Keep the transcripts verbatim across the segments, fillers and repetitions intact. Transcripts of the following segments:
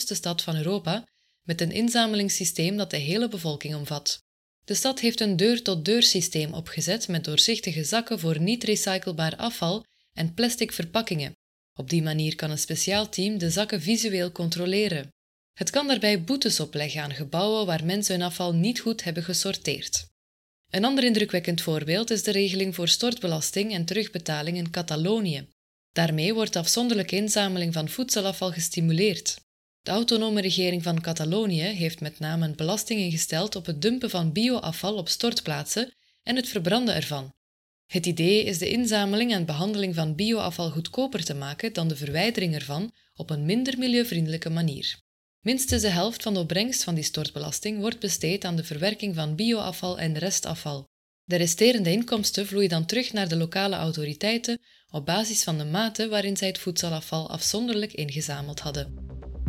grootste stad van Europa, met een inzamelingssysteem dat de hele bevolking omvat. De stad heeft een deur-tot-deur systeem opgezet met doorzichtige zakken voor niet recyclebaar afval en plastic verpakkingen. Op die manier kan een speciaal team de zakken visueel controleren. Het kan daarbij boetes opleggen aan gebouwen waar mensen hun afval niet goed hebben gesorteerd. Een ander indrukwekkend voorbeeld is de regeling voor stortbelasting en terugbetaling in Catalonië. Daarmee wordt afzonderlijke inzameling van voedselafval gestimuleerd. De autonome regering van Catalonië heeft met name een belasting ingesteld op het dumpen van bioafval op stortplaatsen en het verbranden ervan. Het idee is de inzameling en behandeling van bioafval goedkoper te maken dan de verwijdering ervan op een minder milieuvriendelijke manier. Minstens de helft van de opbrengst van die stortbelasting wordt besteed aan de verwerking van bioafval en restafval. De resterende inkomsten vloeien dan terug naar de lokale autoriteiten op basis van de mate waarin zij het voedselafval afzonderlijk ingezameld hadden.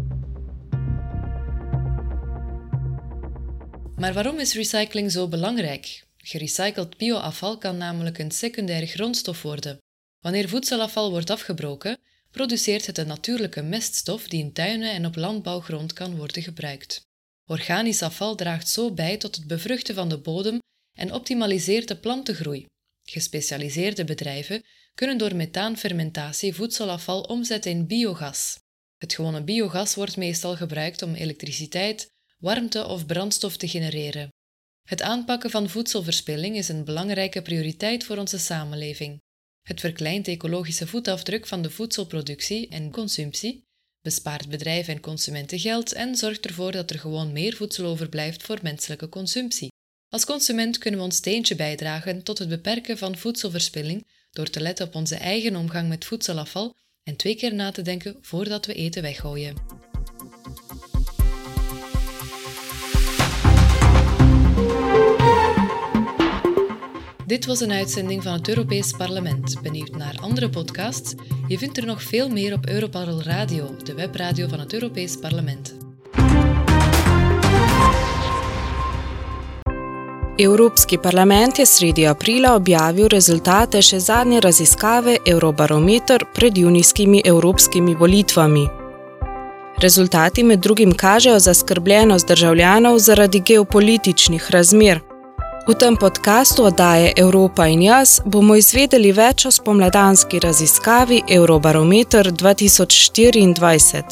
Maar waarom is recycling zo belangrijk? Gerecycled bioafval kan namelijk een secundaire grondstof worden. Wanneer voedselafval wordt afgebroken, produceert het een natuurlijke meststof die in tuinen en op landbouwgrond kan worden gebruikt. Organisch afval draagt zo bij tot het bevruchten van de bodem en optimaliseert de plantengroei. Gespecialiseerde bedrijven kunnen door methaanfermentatie voedselafval omzetten in biogas. Het gewone biogas wordt meestal gebruikt om elektriciteit, warmte of brandstof te genereren. Het aanpakken van voedselverspilling is een belangrijke prioriteit voor onze samenleving. Het verkleint de ecologische voetafdruk van de voedselproductie en consumptie, bespaart bedrijven en consumenten geld en zorgt ervoor dat er gewoon meer voedsel overblijft voor menselijke consumptie. Als consument kunnen we ons steentje bijdragen tot het beperken van voedselverspilling door te letten op onze eigen omgang met voedselafval en twee keer na te denken voordat we eten weggooien. Dit was een uitzending van het Europees Parlement. Benieuwd naar andere podcasts? Je vindt er nog veel meer op Europarl Radio, de webradio van het Europees Parlement. Evropski parlament je sredi aprila objavil rezultate še zadnje raziskave Eurobarometer pred junijskimi evropskimi volitvami. Rezultati med drugim kažejo zaskrbljenost državljanov zaradi geopolitičnih razmer. V tem podcastu oddaje Evropa in jaz bomo izvedeli več o spomladanski raziskavi Eurobarometer dva tisoč štiriindvajset.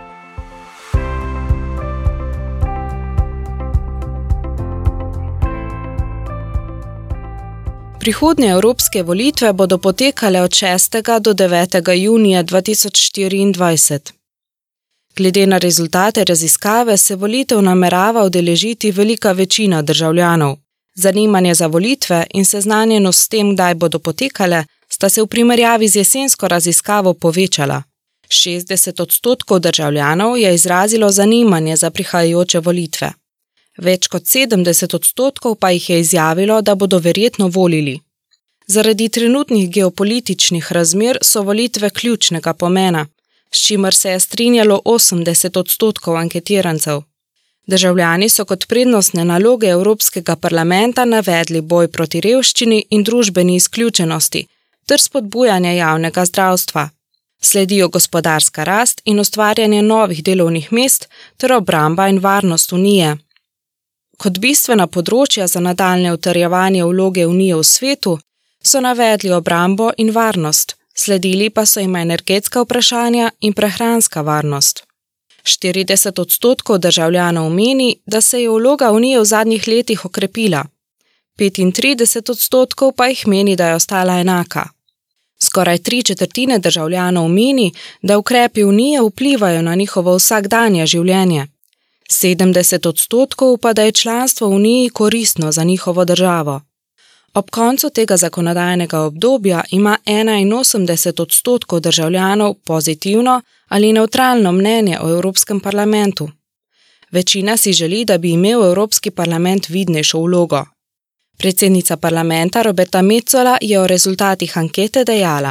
Prihodnje evropske volitve bodo potekale od šestega do devetega junija dva tisoč štiriindvajset. Glede na rezultate raziskave se volitev namerava udeležiti velika večina državljanov. Zanimanje za volitve in seznanjenost s tem, kdaj bodo potekale, sta se v primerjavi z jesensko raziskavo povečala. šestdeset odstotkov državljanov je izrazilo zanimanje za prihajajoče volitve. Več kot sedemdeset odstotkov pa jih je izjavilo, da bodo verjetno volili. Zaradi trenutnih geopolitičnih razmer so volitve ključnega pomena, s čimer se je strinjalo osemdeset odstotkov anketirancev. Državljani so kot prednostne naloge Evropskega parlamenta navedli boj proti revščini in družbeni izključenosti ter spodbujanje javnega zdravstva. Sledijo gospodarska rast in ustvarjanje novih delovnih mest ter obramba in varnost Unije. Kot bistvena področja za nadaljnje utrjevanje vloge Unije v svetu so navedli obrambo in varnost, sledili pa so jima energetska vprašanja in prehranska varnost. štirideset odstotkov državljanov meni, da se je vloga Unije v zadnjih letih okrepila. petintrideset odstotkov pa jih meni, da je ostala enaka. Skoraj tri četrtine državljanov meni, da ukrepi Unije vplivajo na njihovo vsakdanje življenje. sedemdeset odstotkov pa da je članstvo v Uniji koristno za njihovo državo. Ob koncu tega zakonodajnega obdobja ima enainosemdeset odstotkov državljanov pozitivno ali nevtralno mnenje o Evropskem parlamentu. Večina si želi, da bi imel Evropski parlament vidnejšo vlogo. Predsednica parlamenta Roberta Metsola je o rezultatih ankete dejala: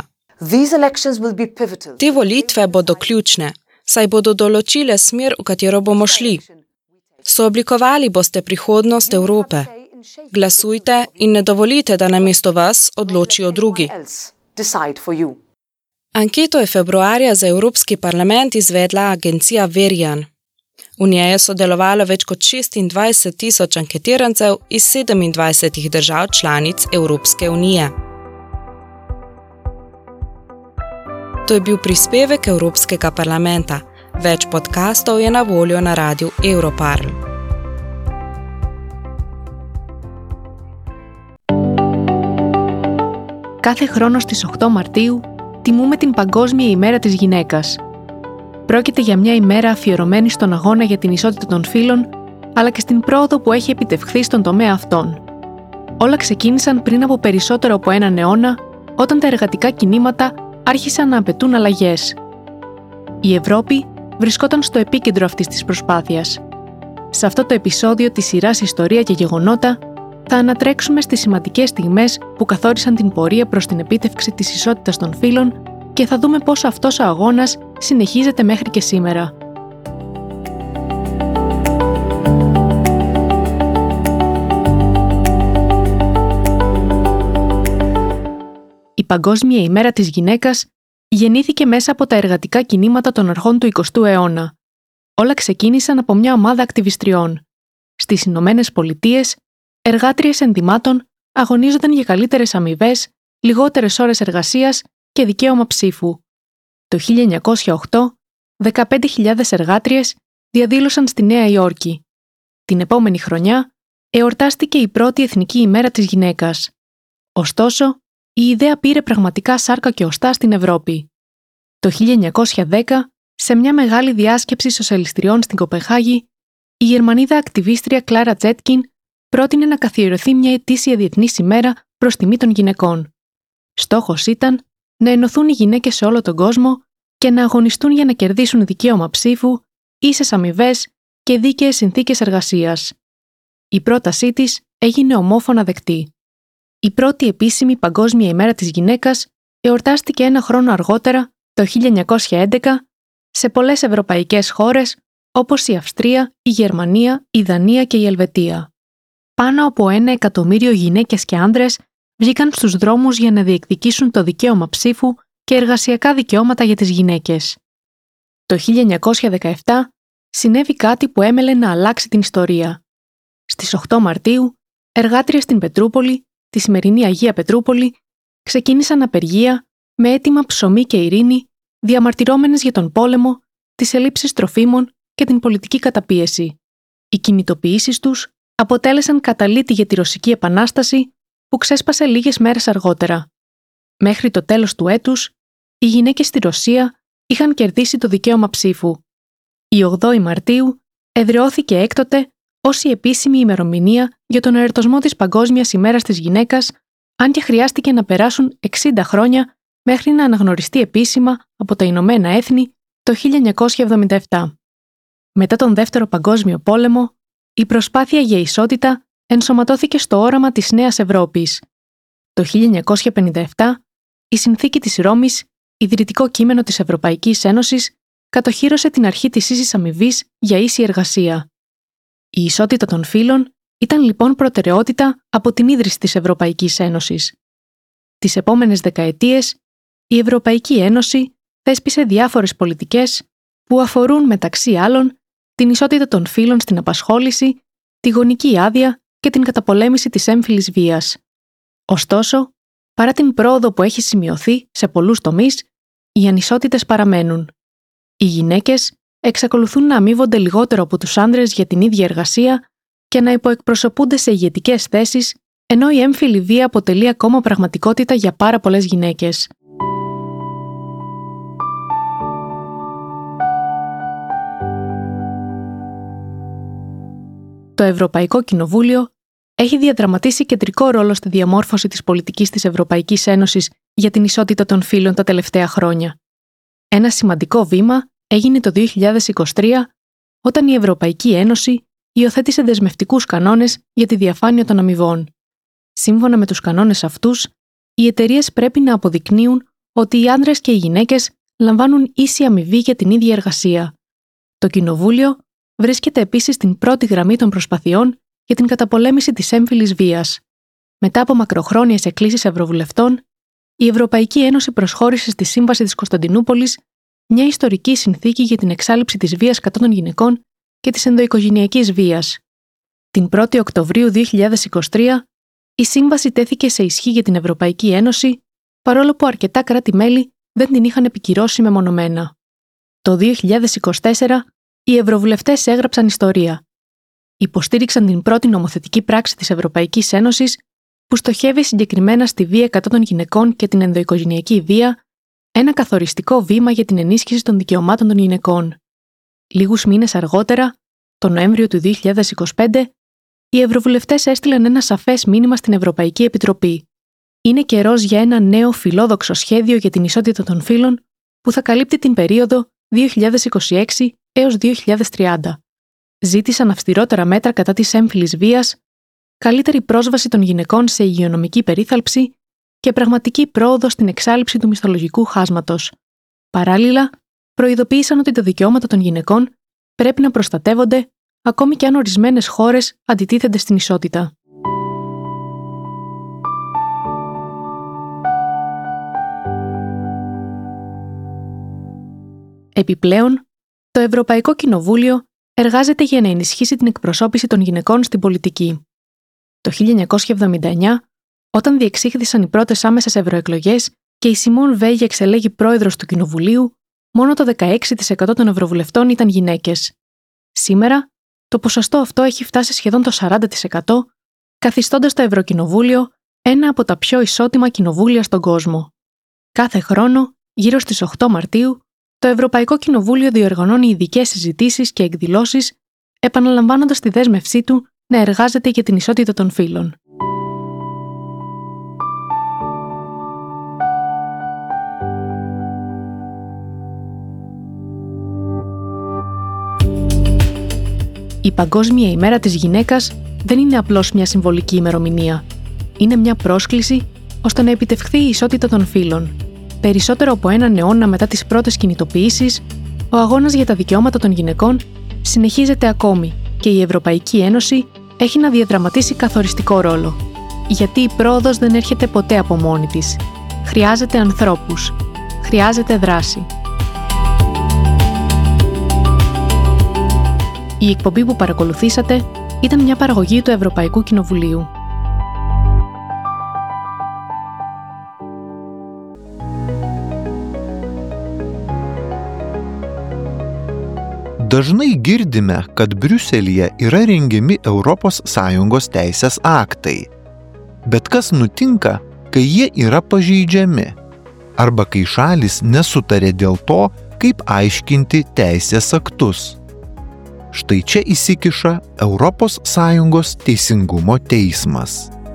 Te volitve bodo ključne, saj bodo določile smer, v katero bomo šli. Sooblikovali boste prihodnost Evrope. Glasujte in ne dovolite, da namesto vas odločijo drugi. Anketo je februarja za Evropski parlament izvedla agencija Verian. V njej je sodelovalo več kot šestindvajset tisoč anketirancev iz sedemindvajsetih držav članic Evropske unije. To je bil prispevek Evropskega parlamenta. Več podkastov je na voljo na radiu Europarl. Κάθε χρόνο στις οκτώ Μαρτίου τιμούμε την Παγκόσμια ημέρα της γυναίκας. Πρόκειται για μια ημέρα αφιερωμένη στον αγώνα για την ισότητα των φύλων, αλλά και στην πρόοδο που έχει επιτευχθεί στον τομέα αυτών. Όλα ξεκίνησαν πριν από περισσότερο από έναν αιώνα, όταν τα εργατικά κινήματα άρχισαν να απαιτούν αλλαγές. Η Ευρώπη βρισκόταν στο επίκεντρο αυτής της προσπάθειας. Σε αυτό το επεισόδιο της σειράς Ιστορία και Γεγονότα, θα ανατρέξουμε στις σημαντικές στιγμές που καθόρισαν την πορεία προς την επίτευξη της ισότητας των φύλων και θα δούμε πώς αυτός ο αγώνας συνεχίζεται μέχρι και σήμερα. Η Παγκόσμια ημέρα της γυναίκας γεννήθηκε μέσα από τα εργατικά κινήματα των αρχών του εικοστού αιώνα. Όλα ξεκίνησαν από μια ομάδα ακτιβιστριών. Στις Ηνωμένες Πολιτείες, εργάτριες ενδυμάτων αγωνίζονταν για καλύτερες αμοιβές, λιγότερες ώρες εργασίας και δικαίωμα ψήφου. Το χίλια εννιακόσια οκτώ, δεκαπέντε χιλιάδες εργάτριες διαδήλωσαν στη Νέα Υόρκη. Την επόμενη χρονιά εορτάστηκε η πρώτη Εθνική ημέρα της γυναίκας. Ωστόσο, η ιδέα πήρε πραγματικά σάρκα και οστά στην Ευρώπη. Το χίλια εννιακόσια δέκα, σε μια μεγάλη διάσκεψη σοσιαλιστριών στην Κοπενχάγη, η Γερμανίδα ακτιβίστρια Κλάρα Τζέτκιν πρότεινε να καθιερωθεί μια ετήσια διεθνής ημέρα προς τιμή των γυναικών. Στόχος ήταν να ενωθούν οι γυναίκες σε όλο τον κόσμο και να αγωνιστούν για να κερδίσουν δικαίωμα ψήφου, ίσες αμοιβές και δίκαιες συνθήκες εργασίας. Η πρότασή της έγινε ομόφωνα δεκτή. Η πρώτη επίσημη Παγκόσμια ημέρα της γυναίκας εορτάστηκε ένα χρόνο αργότερα, το χίλια εννιακόσια έντεκα, σε πολλές ευρωπαϊκές χώρες όπως η Αυστρία, η Γερμανία, η Δανία και η Ελβετία. Πάνω από ένα εκατομμύριο γυναίκες και άνδρες βγήκαν στους δρόμους για να διεκδικήσουν το δικαίωμα ψήφου και εργασιακά δικαιώματα για τις γυναίκες. Το χίλια εννιακόσια δεκαεπτά συνέβη κάτι που έμελε να αλλάξει την ιστορία. Στις οκτώ Μαρτίου, εργάτριες στην Πετρούπολη, τη σημερινή Αγία Πετρούπολη, ξεκίνησαν απεργία με αίτημα ψωμί και ειρήνη, διαμαρτυρόμενες για τον πόλεμο, τις ελλείψεις τροφίμων και την πολιτική καταπίεση. Οι κινητοποιήσεις τους αποτέλεσαν καταλύτη για τη Ρωσική Επανάσταση που ξέσπασε λίγες μέρες αργότερα. Μέχρι το τέλος του έτους, οι γυναίκες στη Ρωσία είχαν κερδίσει το δικαίωμα ψήφου. Η ογδόη Μαρτίου εδραιώθηκε έκτοτε ως η επίσημη ημερομηνία για τον εορτασμό της Παγκόσμιας ημέρας της γυναίκας, αν και χρειάστηκε να περάσουν εξήντα χρόνια μέχρι να αναγνωριστεί επίσημα από τα Ηνωμένα Έθνη το χίλια εννιακόσια εβδομήντα επτά. Μετά τον Δεύτερο Παγκόσμιο Πόλεμο, η προσπάθεια για ισότητα ενσωματώθηκε στο όραμα της Νέας Ευρώπης. Το χίλια εννιακόσια πενήντα επτά, η Συνθήκη της Ρώμης, ιδρυτικό κείμενο της Ευρωπαϊκής Ένωσης, κατοχύρωσε την αρχή της ίσης αμοιβής για ίση εργασία. Η ισότητα των φύλων ήταν λοιπόν προτεραιότητα από την ίδρυση της Ευρωπαϊκής Ένωσης. Τις επόμενες δεκαετίες, η Ευρωπαϊκή Ένωση θέσπισε διάφορες πολιτικές που αφορούν μεταξύ άλλων την ισότητα των φύλων στην απασχόληση, τη γονική άδεια και την καταπολέμηση της έμφυλης βίας. Ωστόσο, παρά την πρόοδο που έχει σημειωθεί σε πολλούς τομείς, οι ανισότητες παραμένουν. Οι γυναίκες εξακολουθούν να αμείβονται λιγότερο από τους άνδρες για την ίδια εργασία και να υποεκπροσωπούνται σε ηγετικές θέσεις, ενώ η έμφυλη βία αποτελεί ακόμα πραγματικότητα για πάρα πολλές γυναίκες. Το Ευρωπαϊκό Κοινοβούλιο έχει διαδραματίσει κεντρικό ρόλο στη διαμόρφωση της πολιτικής της Ευρωπαϊκής Ένωσης για την ισότητα των φύλων τα τελευταία χρόνια. Ένα σημαντικό βήμα έγινε το δύο χιλιάδες είκοσι τρία, όταν η Ευρωπαϊκή Ένωση υιοθέτησε δεσμευτικούς κανόνες για τη διαφάνεια των αμοιβών. Σύμφωνα με τους κανόνες αυτούς, οι εταιρείες πρέπει να αποδεικνύουν ότι οι άνδρες και οι γυναίκες λαμβάνουν ίση αμοιβή για την ίδια εργασία. Το Κοινοβούλιο βρίσκεται επίσης στην πρώτη γραμμή των προσπαθειών για την καταπολέμηση της έμφυλης βίας. Μετά από μακροχρόνιες εκκλήσεις ευρωβουλευτών, η Ευρωπαϊκή Ένωση προσχώρησε στη Σύμβαση της Κωνσταντινούπολης, μια ιστορική συνθήκη για την εξάλειψη της βίας κατά των γυναικών και της ενδοοικογενειακής βίας. Την πρώτη Οκτωβρίου δύο χιλιάδες είκοσι τρία, η σύμβαση τέθηκε σε ισχύ για την Ευρωπαϊκή Ένωση, παρόλο που αρκετά κράτη-μέλη δεν την είχαν επικυρώσει μεμονωμένα. Το δύο χιλιάδες είκοσι τέσσερα, οι ευρωβουλευτές έγραψαν ιστορία. Υποστήριξαν την πρώτη νομοθετική πράξη της Ευρωπαϊκής Ένωσης που στοχεύει συγκεκριμένα στη βία κατά των γυναικών και την ενδοοικογενειακή βία, ένα καθοριστικό βήμα για την ενίσχυση των δικαιωμάτων των γυναικών. Λίγους μήνες αργότερα, τον Νοέμβριο του δύο χιλιάδες είκοσι πέντε, οι ευρωβουλευτές έστειλαν ένα σαφές μήνυμα στην Ευρωπαϊκή Επιτροπή. Είναι καιρός για ένα νέο φιλόδοξο σχέδιο για την ισότητα των φύλων που θα καλύπτει την περίοδο δύο χιλιάδες είκοσι έξι έως δύο χιλιάδες τριάντα. Ζήτησαν αυστηρότερα μέτρα κατά της έμφυλης βίας, καλύτερη πρόσβαση των γυναικών σε υγειονομική περίθαλψη και πραγματική πρόοδο στην εξάλειψη του μισθολογικού χάσματος. Παράλληλα, προειδοποίησαν ότι τα δικαιώματα των γυναικών πρέπει να προστατεύονται ακόμη και αν ορισμένες χώρες αντιτίθενται στην ισότητα. Επιπλέον, το Ευρωπαϊκό Κοινοβούλιο εργάζεται για να ενισχύσει την εκπροσώπηση των γυναικών στην πολιτική. Το χίλια εννιακόσια εβδομήντα εννιά, όταν διεξήχθησαν οι πρώτες άμεσες ευρωεκλογές και η Σιμών Βέι εξελέγει πρόεδρος του Κοινοβουλίου, μόνο το δεκαέξι τοις εκατό των ευρωβουλευτών ήταν γυναίκες. Σήμερα, το ποσοστό αυτό έχει φτάσει σχεδόν το σαράντα τοις εκατό, καθιστώντας το Ευρωκοινοβούλιο ένα από τα πιο ισότιμα κοινοβούλια στον κόσμο. Κάθε χρόνο, γύρω στις οκτώ Μαρτίου, το Ευρωπαϊκό Κοινοβούλιο διοργανώνει ειδικές συζητήσεις και εκδηλώσεις, επαναλαμβάνοντας τη δέσμευσή του να εργάζεται για την ισότητα των φύλων. Η Παγκόσμια ημέρα της γυναίκας δεν είναι απλώς μια συμβολική ημερομηνία. Είναι μια πρόσκληση ώστε να επιτευχθεί η ισότητα των φύλων. Περισσότερο από έναν αιώνα μετά τις πρώτες κινητοποιήσεις, ο αγώνας για τα δικαιώματα των γυναικών συνεχίζεται ακόμη και η Ευρωπαϊκή Ένωση έχει να διαδραματίσει καθοριστικό ρόλο. Γιατί η πρόοδος δεν έρχεται ποτέ από μόνη της. Χρειάζεται ανθρώπους. Χρειάζεται δράση. Η εκπομπή που παρακολουθήσατε ήταν μια παραγωγή του Ευρωπαϊκού Κοινοβουλίου. Dažnai girdime, kad Briuselyje yra rengiami Europos Sąjungos teisės aktai. Bet kas nutinka, kai jie yra pažeidžiami? Arba kai šalys nesutarė dėl to, kaip aiškinti teisės aktus? Štai čia įsikiša Europos Sąjungos teisingumo teismas.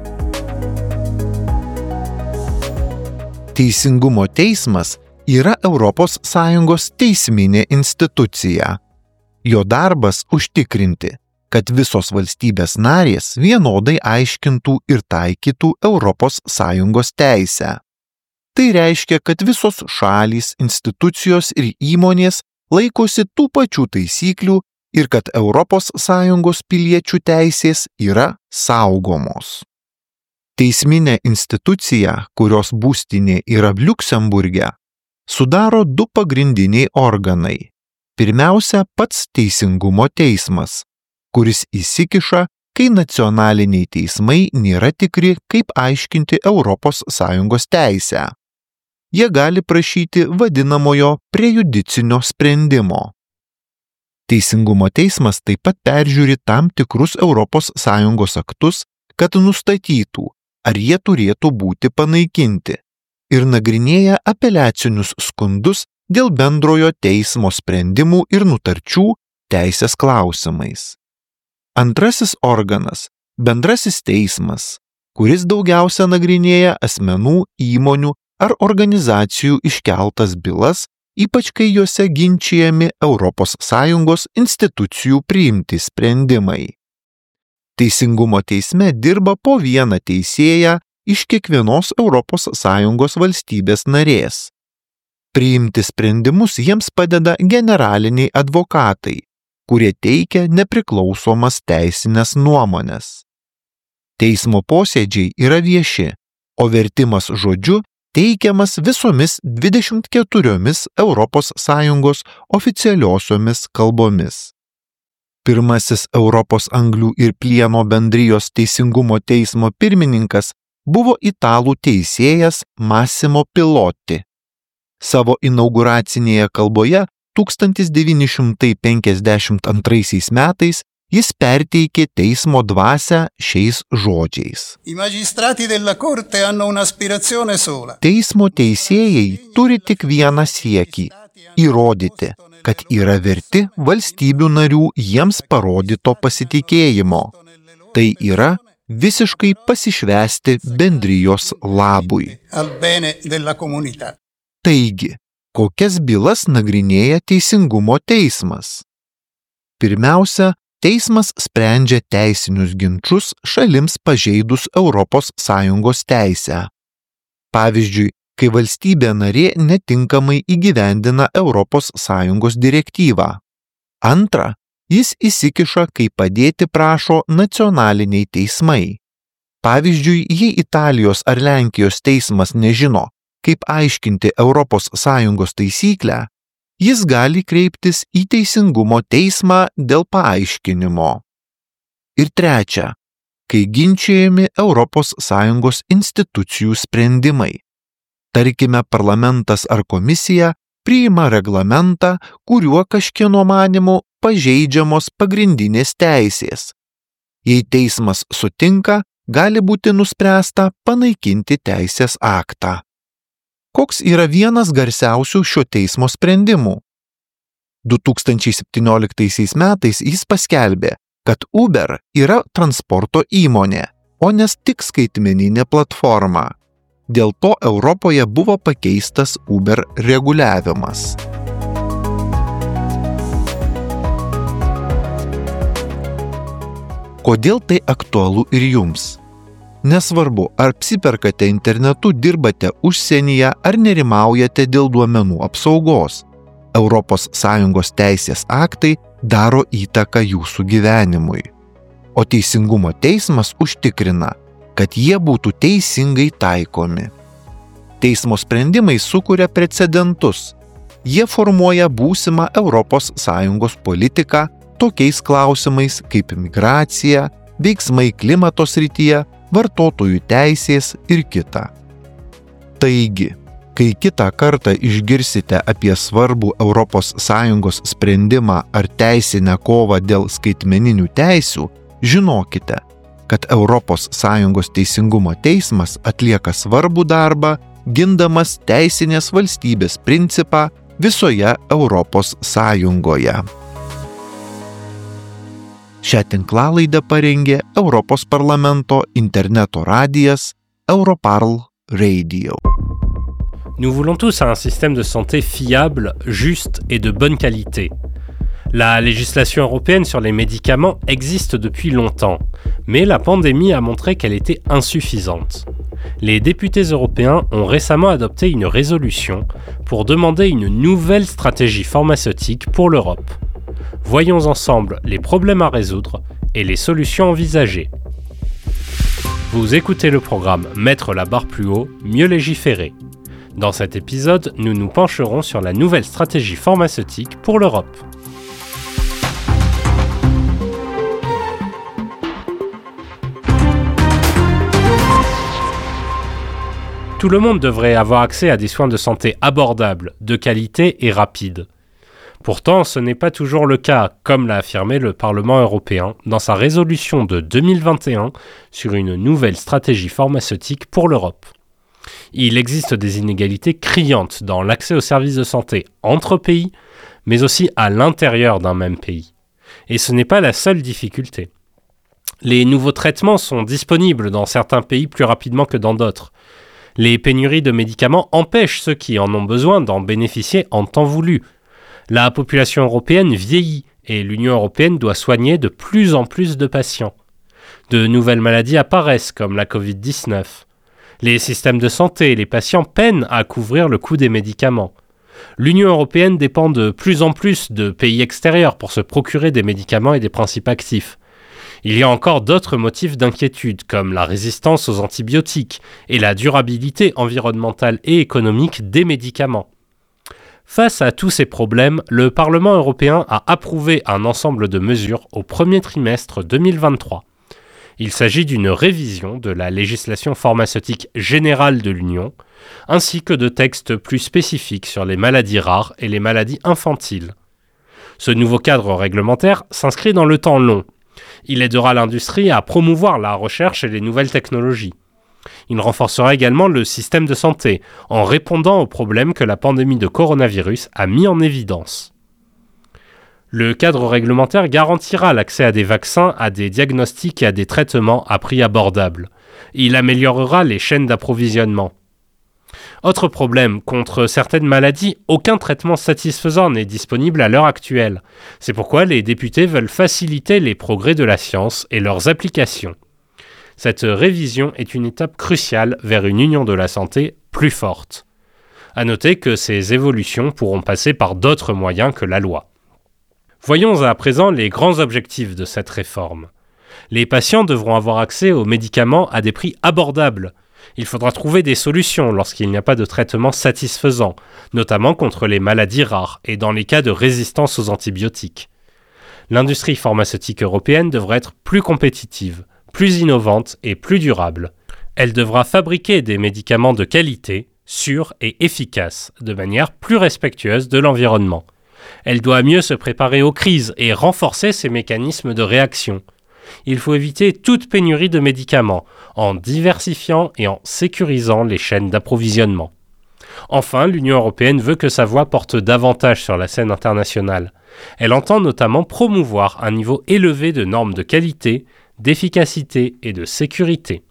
Teisingumo teismas yra Europos Sąjungos teisminė institucija. Jo darbas užtikrinti, kad visos valstybės narės vienodai aiškintų ir taikytų Europos Sąjungos teisę. Tai reiškia, kad visos šalys, institucijos ir įmonės laikosi tų pačių taisyklių ir kad Europos Sąjungos piliečių teisės yra saugomos. Teisminė institucija, kurios būstinė yra Liuksemburge, sudaro du pagrindiniai organai. Pirmiausia, pats teisingumo teismas, kuris įsikiša, kai nacionaliniai teismai nėra tikri, kaip aiškinti Europos Sąjungos teisę. Jie gali prašyti vadinamojo prejudicinio sprendimo. Teisingumo teismas taip pat peržiūri tam tikrus Europos Sąjungos aktus, kad nustatytų, ar jie turėtų būti panaikinti, ir nagrinėja apeliacinius skundus dėl bendrojo teismo sprendimų ir nutarčių teisės klausimais. Antrasis organas – bendrasis teismas, kuris daugiausia nagrinėja asmenų, įmonių ar organizacijų iškeltas bylas, ypač kai juose ginčijami Europos Sąjungos institucijų priimti sprendimai. Teisingumo teisme dirba po vieną teisėją iš kiekvienos Europos Sąjungos valstybės narės. Priimti sprendimus jiems padeda generaliniai advokatai, kurie teikia nepriklausomas teisinės nuomonės. Teismo posėdžiai yra vieši, o vertimas žodžiu teikiamas visomis dvidešimt keturiomis Europos Sąjungos oficialiosiomis kalbomis. Pirmasis Europos anglių ir plieno bendrijos teisingumo teismo pirmininkas buvo italų teisėjas Massimo Pilotti. Savo inauguracinėje kalboje tūkstantis devyni šimtai penkiasdešimt antraisiais metais jis perteikė teismo dvasią šiais žodžiais. Teismo teisėjai turi tik vieną siekį – įrodyti, kad yra verti valstybių narių jiems parodyto pasitikėjimo. Tai yra visiškai pasišvęsti bendrijos labui. Taigi, kokias bylas nagrinėja teisingumo teismas? Pirmiausia, teismas sprendžia teisinius ginčus šalims pažeidus Europos Sąjungos teisę. Pavyzdžiui, kai valstybė narė netinkamai įgyvendina Europos Sąjungos direktyvą. Antra, jis įsikiša, kai padėti prašo nacionaliniai teismai. Pavyzdžiui, jei Italijos ar Lenkijos teismas nežino, kaip aiškinti Europos Sąjungos taisyklę, jis gali kreiptis į teisingumo teismą dėl paaiškinimo. Ir trečia, kai ginčijami Europos Sąjungos institucijų sprendimai. Tarkime, parlamentas ar komisija priima reglamentą, kuriuo kažkieno manymu pažeidžiamos pagrindinės teisės. Jei teismas sutinka, gali būti nuspręsta panaikinti teisės aktą. Koks yra vienas garsiausių šio teismo sprendimų? du tūkstančiai septynioliktaisiais metais jis paskelbė, kad Uber yra transporto įmonė, o ne tik skaitmeninė platforma. Dėl to Europoje buvo pakeistas Uber reguliavimas. Kodėl tai aktualu ir jums? Nesvarbu, ar apsiperkate internetu, dirbate užsienyje ar nerimaujate dėl duomenų apsaugos. Europos Sąjungos teisės aktai daro įtaką jūsų gyvenimui. O teisingumo teismas užtikrina, kad jie būtų teisingai taikomi. Teismo sprendimai sukuria precedentus. Jie formuoja būsimą Europos Sąjungos politiką tokiais klausimais kaip migracija, veiksmai klimato srityje, vartotojų teisės ir kita. Taigi, kai kitą kartą išgirsite apie svarbų Europos Sąjungos sprendimą ar teisinę kovą dėl skaitmeninių teisių, žinokite, kad Europos Sąjungos teisingumo teismas atlieka svarbų darbą, gindamas teisinės valstybės principą visoje Europos Sąjungoje. Šią tinklalaidę parengė Europos parlamento interneto radijas Europarl Radio. Nous voulons tous un système de santé fiable, juste et de bonne qualité. La législation européenne sur les médicaments existe depuis longtemps, mais la pandémie a montré qu'elle était insuffisante. Les députés européens ont récemment adopté une résolution pour demander une nouvelle stratégie pharmaceutique pour l'Europe. Voyons ensemble les problèmes à résoudre et les solutions envisagées. Vous écoutez le programme Mettre la barre plus haut, mieux légiférer. Dans cet épisode, nous nous pencherons sur la nouvelle stratégie pharmaceutique pour l'Europe. Tout le monde devrait avoir accès à des soins de santé abordables, de qualité et rapides. Pourtant, ce n'est pas toujours le cas, comme l'a affirmé le Parlement européen dans sa résolution de deux mille vingt et un sur une nouvelle stratégie pharmaceutique pour l'Europe. Il existe des inégalités criantes dans l'accès aux services de santé entre pays, mais aussi à l'intérieur d'un même pays. Et ce n'est pas la seule difficulté. Les nouveaux traitements sont disponibles dans certains pays plus rapidement que dans d'autres. Les pénuries de médicaments empêchent ceux qui en ont besoin d'en bénéficier en temps voulu. La population européenne vieillit et l'Union européenne doit soigner de plus en plus de patients. De nouvelles maladies apparaissent comme la covid dix-neuf. Les systèmes de santé et les patients peinent à couvrir le coût des médicaments. L'Union européenne dépend de plus en plus de pays extérieurs pour se procurer des médicaments et des principes actifs. Il y a encore d'autres motifs d'inquiétude, comme la résistance aux antibiotiques et la durabilité environnementale et économique des médicaments. Face à tous ces problèmes, le Parlement européen a approuvé un ensemble de mesures au premier trimestre deux mille vingt-trois. Il s'agit d'une révision de la législation pharmaceutique générale de l'Union, ainsi que de textes plus spécifiques sur les maladies rares et les maladies infantiles. Ce nouveau cadre réglementaire s'inscrit dans le temps long. Il aidera l'industrie à promouvoir la recherche et les nouvelles technologies. Il renforcera également le système de santé en répondant aux problèmes que la pandémie de coronavirus a mis en évidence. Le cadre réglementaire garantira l'accès à des vaccins, à des diagnostics et à des traitements à prix abordables. Il améliorera les chaînes d'approvisionnement. Autre problème, contre certaines maladies, aucun traitement satisfaisant n'est disponible à l'heure actuelle. C'est pourquoi les députés veulent faciliter les progrès de la science et leurs applications. Cette révision est une étape cruciale vers une union de la santé plus forte. À noter que ces évolutions pourront passer par d'autres moyens que la loi. Voyons à présent les grands objectifs de cette réforme. Les patients devront avoir accès aux médicaments à des prix abordables. Il faudra trouver des solutions lorsqu'il n'y a pas de traitement satisfaisant, notamment contre les maladies rares et dans les cas de résistance aux antibiotiques. L'industrie pharmaceutique européenne devra être plus compétitive, plus innovante et plus durable. Elle devra fabriquer des médicaments de qualité, sûrs et efficaces, de manière plus respectueuse de l'environnement. Elle doit mieux se préparer aux crises et renforcer ses mécanismes de réaction. Il faut éviter toute pénurie de médicaments, en diversifiant et en sécurisant les chaînes d'approvisionnement. Enfin, l'Union européenne veut que sa voix porte davantage sur la scène internationale. Elle entend notamment promouvoir un niveau élevé de normes de qualité, d'efficacité et de sécurité.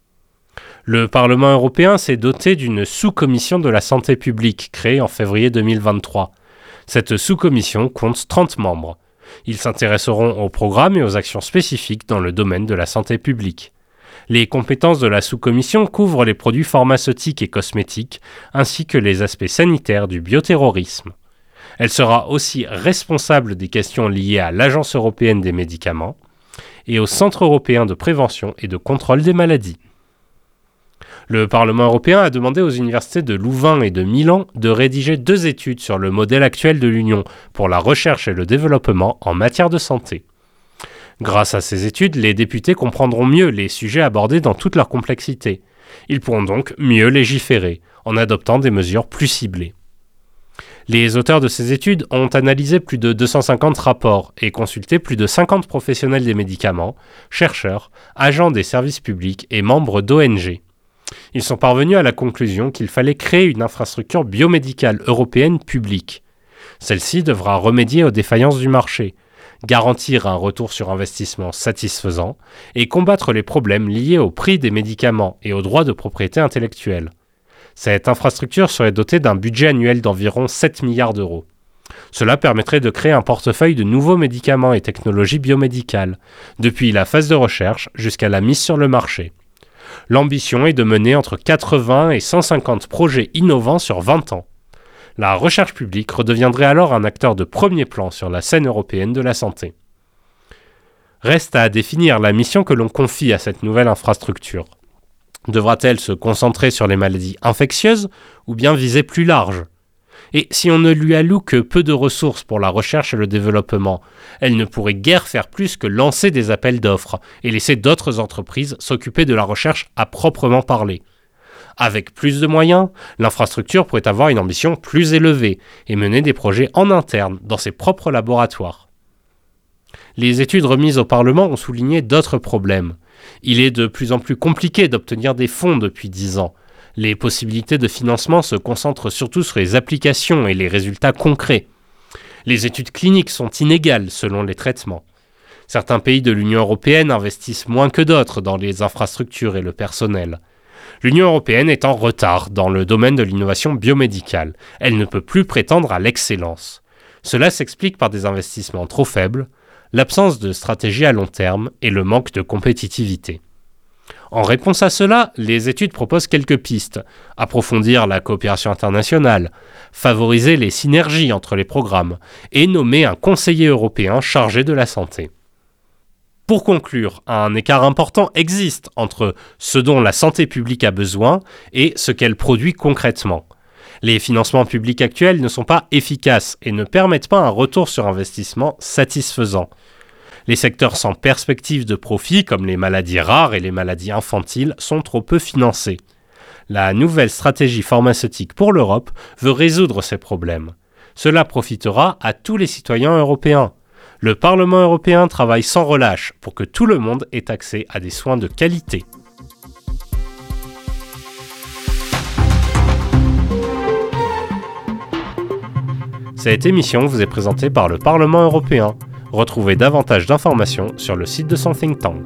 Le Parlement européen s'est doté d'une sous-commission de la santé publique créée en février deux mille vingt-trois. Cette sous-commission compte trente membres. Ils s'intéresseront aux programmes et aux actions spécifiques dans le domaine de la santé publique. Les compétences de la sous-commission couvrent les produits pharmaceutiques et cosmétiques, ainsi que les aspects sanitaires du bioterrorisme. Elle sera aussi responsable des questions liées à l'Agence européenne des médicaments et au Centre européen de prévention et de contrôle des maladies. Le Parlement européen a demandé aux universités de Louvain et de Milan de rédiger deux études sur le modèle actuel de l'Union pour la recherche et le développement en matière de santé. Grâce à ces études, les députés comprendront mieux les sujets abordés dans toute leur complexité. Ils pourront donc mieux légiférer, en adoptant des mesures plus ciblées. Les auteurs de ces études ont analysé plus de deux cent cinquante rapports et consulté plus de cinquante professionnels des médicaments, chercheurs, agents des services publics et membres d'O N G. Ils sont parvenus à la conclusion qu'il fallait créer une infrastructure biomédicale européenne publique. Celle-ci devra remédier aux défaillances du marché, garantir un retour sur investissement satisfaisant et combattre les problèmes liés au prix des médicaments et aux droits de propriété intellectuelle. Cette infrastructure serait dotée d'un budget annuel d'environ sept milliards d'euros. Cela permettrait de créer un portefeuille de nouveaux médicaments et technologies biomédicales, depuis la phase de recherche jusqu'à la mise sur le marché. L'ambition est de mener entre quatre-vingts et cent cinquante projets innovants sur vingt ans. La recherche publique redeviendrait alors un acteur de premier plan sur la scène européenne de la santé. Reste à définir la mission que l'on confie à cette nouvelle infrastructure. Devra-t-elle se concentrer sur les maladies infectieuses ou bien viser plus large ? Et si on ne lui alloue que peu de ressources pour la recherche et le développement, elle ne pourrait guère faire plus que lancer des appels d'offres et laisser d'autres entreprises s'occuper de la recherche à proprement parler. Avec plus de moyens, l'infrastructure pourrait avoir une ambition plus élevée et mener des projets en interne dans ses propres laboratoires. Les études remises au Parlement ont souligné d'autres problèmes. Il est de plus en plus compliqué d'obtenir des fonds depuis dix ans. Les possibilités de financement se concentrent surtout sur les applications et les résultats concrets. Les études cliniques sont inégales selon les traitements. Certains pays de l'Union européenne investissent moins que d'autres dans les infrastructures et le personnel. L'Union européenne est en retard dans le domaine de l'innovation biomédicale. Elle ne peut plus prétendre à l'excellence. Cela s'explique par des investissements trop faibles, l'absence de stratégie à long terme et le manque de compétitivité. En réponse à cela, les études proposent quelques pistes. Approfondir la coopération internationale, favoriser les synergies entre les programmes et nommer un conseiller européen chargé de la santé. Pour conclure, un écart important existe entre ce dont la santé publique a besoin et ce qu'elle produit concrètement. Les financements publics actuels ne sont pas efficaces et ne permettent pas un retour sur investissement satisfaisant. Les secteurs sans perspective de profit, comme les maladies rares et les maladies infantiles, sont trop peu financés. La nouvelle stratégie pharmaceutique pour l'Europe veut résoudre ces problèmes. Cela profitera à tous les citoyens européens. Le Parlement européen travaille sans relâche pour que tout le monde ait accès à des soins de qualité. Cette émission vous est présentée par le Parlement européen. Retrouvez davantage d'informations sur le site de son think tank.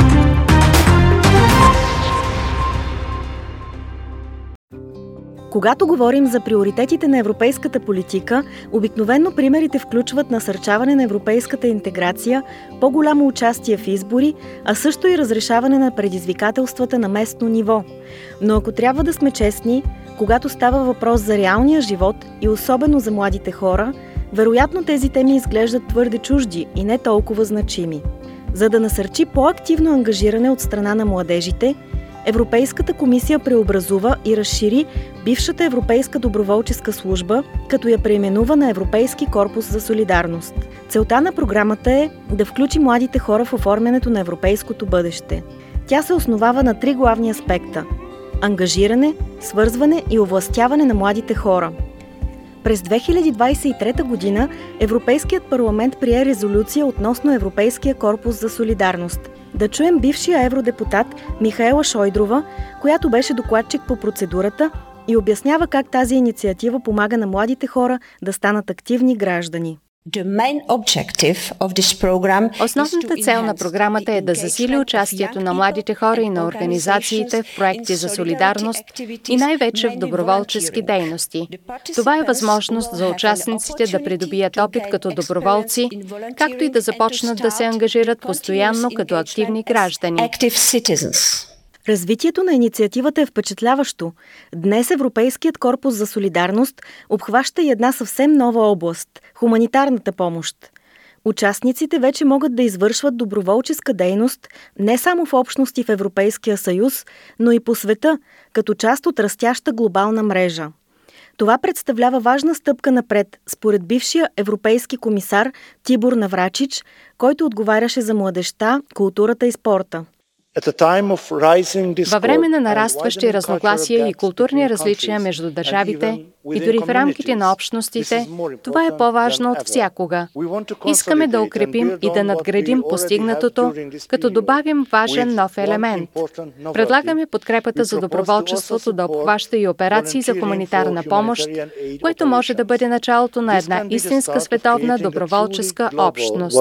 Когато говорим за приоритетите на европейската политика, обикновено примерите включват насърчаване на европейската интеграция, по-голямо участие в избори, а също и разрешаване на предизвикателствата на местно ниво. Но ако трябва да сме честни, когато става въпрос за реалния живот и особено за младите хора, вероятно тези теми изглеждат твърде чужди и не толкова значими. За да насърчи по-активно ангажиране от страна на младежите, Европейската комисия преобразува и разшири бившата Европейска доброволческа служба, като я преименува на Европейски корпус за солидарност. Целта на програмата е да включи младите хора в оформянето на европейското бъдеще. Тя се основава на три главни аспекта – ангажиране, свързване и овластяване на младите хора. През две хиляди двадесет и трета година Европейският парламент прие резолюция относно Европейския корпус за солидарност. Да чуем бившия евродепутат Михаела Шойдрова, която беше докладчик по процедурата и обяснява как тази инициатива помага на младите хора да станат активни граждани. Основната цел на програмата е да засили участието на младите хора и на организациите в проекти за солидарност и най-вече в доброволчески дейности. Това е възможност за участниците да придобият опит като доброволци, както и да започнат да се ангажират постоянно като активни граждани. Развитието на инициативата е впечатляващо. Днес Европейският корпус за солидарност обхваща и една съвсем нова област – хуманитарната помощ. Участниците вече могат да извършват доброволческа дейност не само в общности в Европейския съюз, но и по света, като част от растяща глобална мрежа. Това представлява важна стъпка напред, според бившия европейски комисар Тибор Наврачич, който отговаряше за младежта, културата и спорта. Във време на нарастващи разногласия и културни различия между държавите и дори в рамките на общностите, това е по-важно от всякога. Искаме да укрепим и да надградим постигнатото, като добавим важен нов елемент. Предлагаме подкрепата за доброволчеството да обхваща и операции за хуманитарна помощ, което може да бъде началото на една истинска световна доброволческа общност.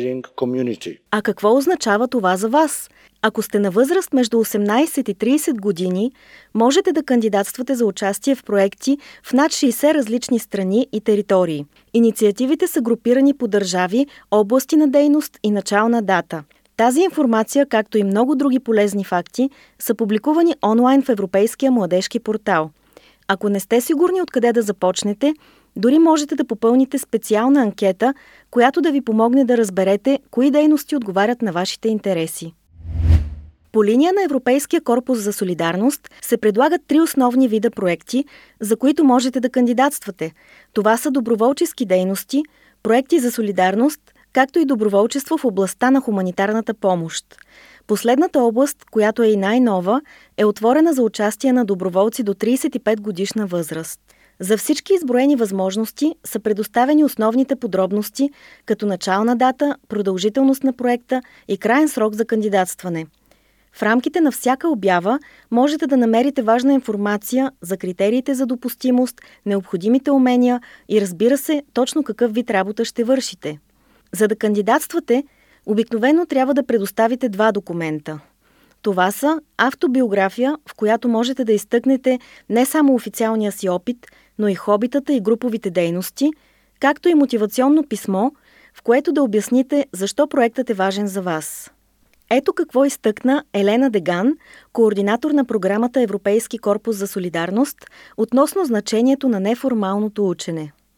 А какво означава това за вас? Ако сте на възраст между осемнадесет и тридесет години, можете да кандидатствате за участие в проекти в над шейсет различни страни и територии. Инициативите са групирани по държави, области на дейност и начална дата. Тази информация, както и много други полезни факти, са публикувани онлайн в Европейския младежки портал. Ако не сте сигурни откъде да започнете, дори можете да попълните специална анкета, която да ви помогне да разберете кои дейности отговарят на вашите интереси. По линия на Европейския корпус за солидарност се предлагат три основни вида проекти, за които можете да кандидатствате. Това са доброволчески дейности, проекти за солидарност, както и доброволчество в областта на хуманитарната помощ. Последната област, която е и най-нова, е отворена за участие на доброволци до тридесет и пет годишна възраст. За всички изброени възможности са предоставени основните подробности, като начална дата, продължителност на проекта и краен срок за кандидатстване. В рамките на всяка обява можете да намерите важна информация за критериите за допустимост, необходимите умения и, разбира се, точно какъв вид работа ще вършите. За да кандидатствате, обикновено трябва да предоставите два документа. Това са автобиография, в която можете да изтъкнете не само официалния си опит, но и хобитата и груповите дейности, както и мотивационно писмо, в което да обясните защо проектът е важен за вас. Ето какво изтъкна Елена Деган, координатор на програмата Европейски корпус за солидарност, относно значението на неформалното учене.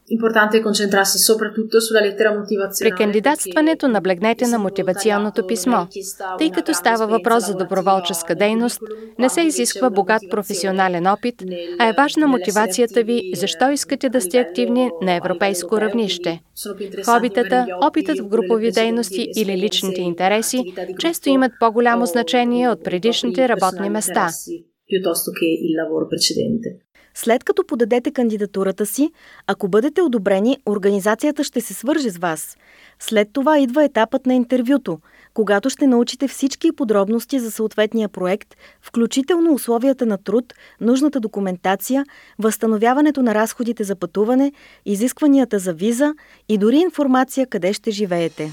При кандидатстването наблегнете на мотивационното писмо. Тъй като става въпрос за доброволческа дейност, не се изисква богат професионален опит, а е важна мотивацията ви, защо искате да сте активни на европейско равнище. Хобитата, опитът в групови дейности или личните интереси често имат по-голямо значение от предишните работни места. След като подадете кандидатурата си, ако бъдете одобрени, организацията ще се свърже с вас. След това идва етапът на интервюто, когато ще научите всички подробности за съответния проект, включително условията на труд, нужната документация, възстановяването на разходите за пътуване, изискванията за виза и дори информация къде ще живеете.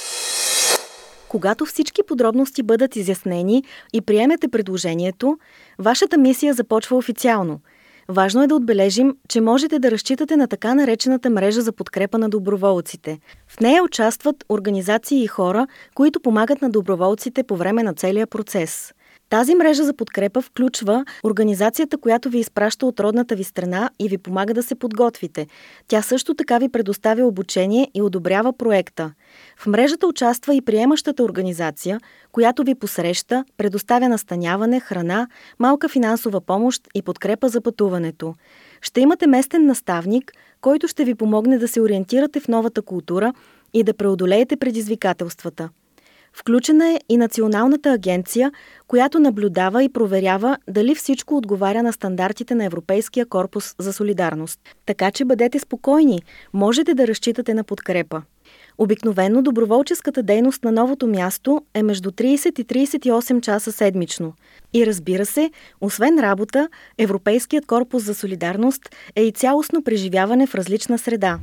Когато всички подробности бъдат изяснени и приемете предложението, вашата мисия започва официално. Важно е да отбележим, че можете да разчитате на така наречената мрежа за подкрепа на доброволците. В нея участват организации и хора, които помагат на доброволците по време на целия процес. Тази мрежа за подкрепа включва организацията, която ви изпраща от родната ви страна и ви помага да се подготвите. Тя също така ви предоставя обучение и одобрява проекта. В мрежата участва и приемащата организация, която ви посреща, предоставя настаняване, храна, малка финансова помощ и подкрепа за пътуването. Ще имате местен наставник, който ще ви помогне да се ориентирате в новата култура и да преодолеете предизвикателствата. Включена е и Националната агенция, която наблюдава и проверява дали всичко отговаря на стандартите на Европейския корпус за солидарност. Така че бъдете спокойни, можете да разчитате на подкрепа. Обикновено доброволческата дейност на новото място е между трийсет и трийсет и осем часа седмично. И разбира се, освен работа, Европейският корпус за солидарност е и цялостно преживяване в различна среда.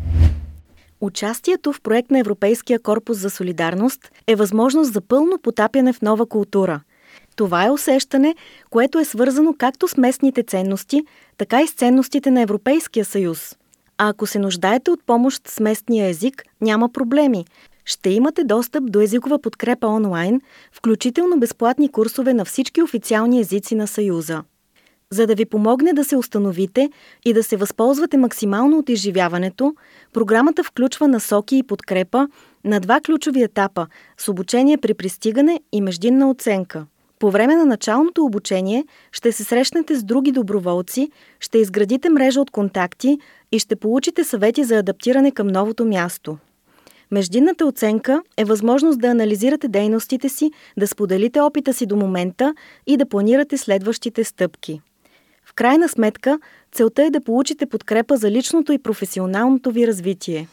Участието в проект на Европейския корпус за солидарност е възможност за пълно потапяне в нова култура. Това е усещане, което е свързано както с местните ценности, така и с ценностите на Европейския съюз. А ако се нуждаете от помощ с местния език, няма проблеми. Ще имате достъп до езикова подкрепа онлайн, включително безплатни курсове на всички официални езици на Съюза. За да ви помогне да се установите и да се възползвате максимално от изживяването, програмата включва насоки и подкрепа на два ключови етапа – с обучение при пристигане и междинна оценка. По време на началното обучение ще се срещнете с други доброволци, ще изградите мрежа от контакти и ще получите съвети за адаптиране към новото място. Междинната оценка е възможност да анализирате дейностите си, да споделите опита си до момента и да планирате следващите стъпки. В крайна сметка, целта е да получите подкрепа за личното и професионалното ви развитие.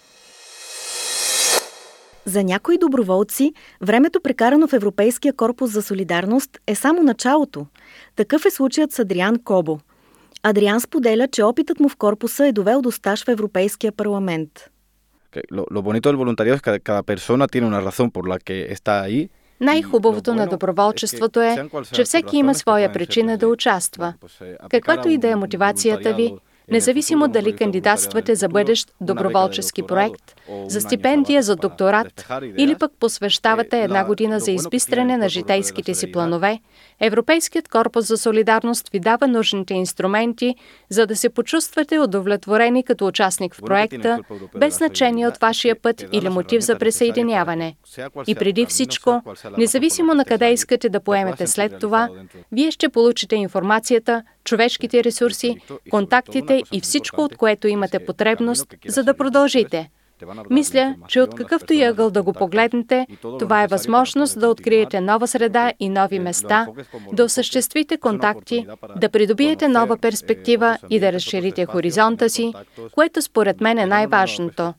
За някои доброволци, времето прекарано в Европейския корпус за солидарност е само началото. Такъв е случаят с Адриан Кобо. Адриан споделя, че опитът му в корпуса е довел до стаж в Европейския парламент. Lo, lo bonito del voluntariado es que cada persona tiene una razón por la que está ahí. Най-хубавото на доброволчеството е, че всеки има своя причина да участва. Каквато и да е мотивацията ви, независимо дали кандидатствате за бъдещ доброволчески проект, за стипендия за докторат или пък посвещавате една година за избистране на житейските си планове, Европейският корпус за солидарност ви дава нужните инструменти, за да се почувствате удовлетворени като участник в проекта, без значение от вашия път или мотив за присъединяване. И преди всичко, независимо на къде искате да поемете след това, вие ще получите информацията, човешките ресурси, контактите и всичко, от което имате потребност, за да продължите. Мисля, че от какъвто и ъгъл да го погледнете, това е възможност да откриете нова среда и нови места, да осъществите контакти, да придобиете нова перспектива и да разширите хоризонта си, което според мен е най-важното.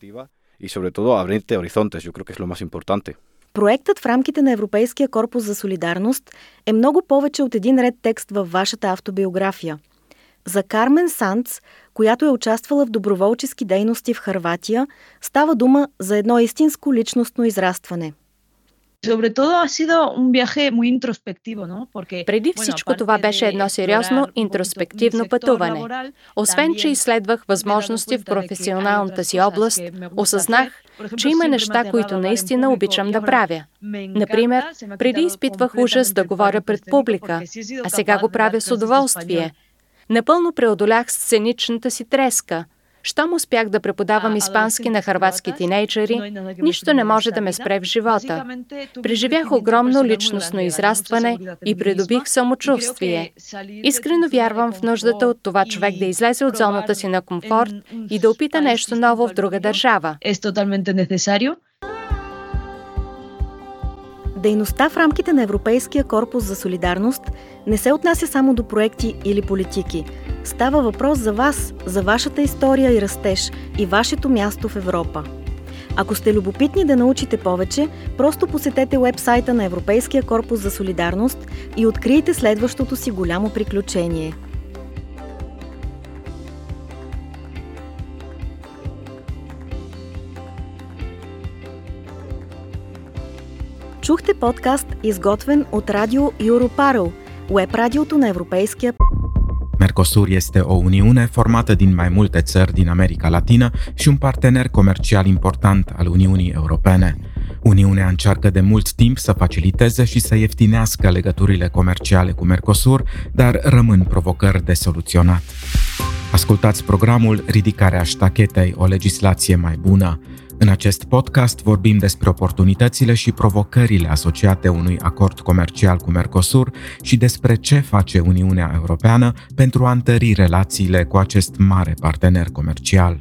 Проектът в рамките на Европейския корпус за солидарност е много повече от един ред текст във вашата автобиография. За Кармен Санц, която е участвала в доброволчески дейности в Хърватия, става дума за едно истинско личностно израстване. Преди всичко това беше едно сериозно интроспективно пътуване. Освен, че изследвах възможности в професионалната си област, осъзнах, че има неща, които наистина обичам да правя. Например, преди изпитвах ужас да говоря пред публика, а сега го правя с удоволствие. Напълно преодолях сценичната си треска. Щом успях да преподавам испански на хърватски тинейджери, нищо не може да ме спре в живота. Преживях огромно личностно израстване и придобих самочувствие. Искрено вярвам в нуждата от това човек да излезе от зоната си на комфорт и да опита нещо ново в друга държава. Дейността в рамките на Европейския корпус за солидарност не се отнася само до проекти или политики. Става въпрос за вас, за вашата история и растеж и вашето място в Европа. Ако сте любопитни да научите повече, просто посетете уебсайта на Европейския корпус за солидарност и открийте следващото си голямо приключение. Чухте подкаст, изготвен от Радио Europarl, уеб-радиото на Европейския. Mercosur este o uniune formată din mai multe țări din America Latină și un partener comercial important al Uniunii Europene. Uniunea încearcă de mult timp să faciliteze și să ieftinească legăturile comerciale cu Mercosur, dar rămân provocări de soluționat. Ascultați programul Ridicarea ștachetei, o legislație mai bună. În acest podcast vorbim despre oportunitățile și provocările asociate unui acord comercial cu Mercosur și despre ce face Uniunea Europeană pentru a întări relațiile cu acest mare partener comercial.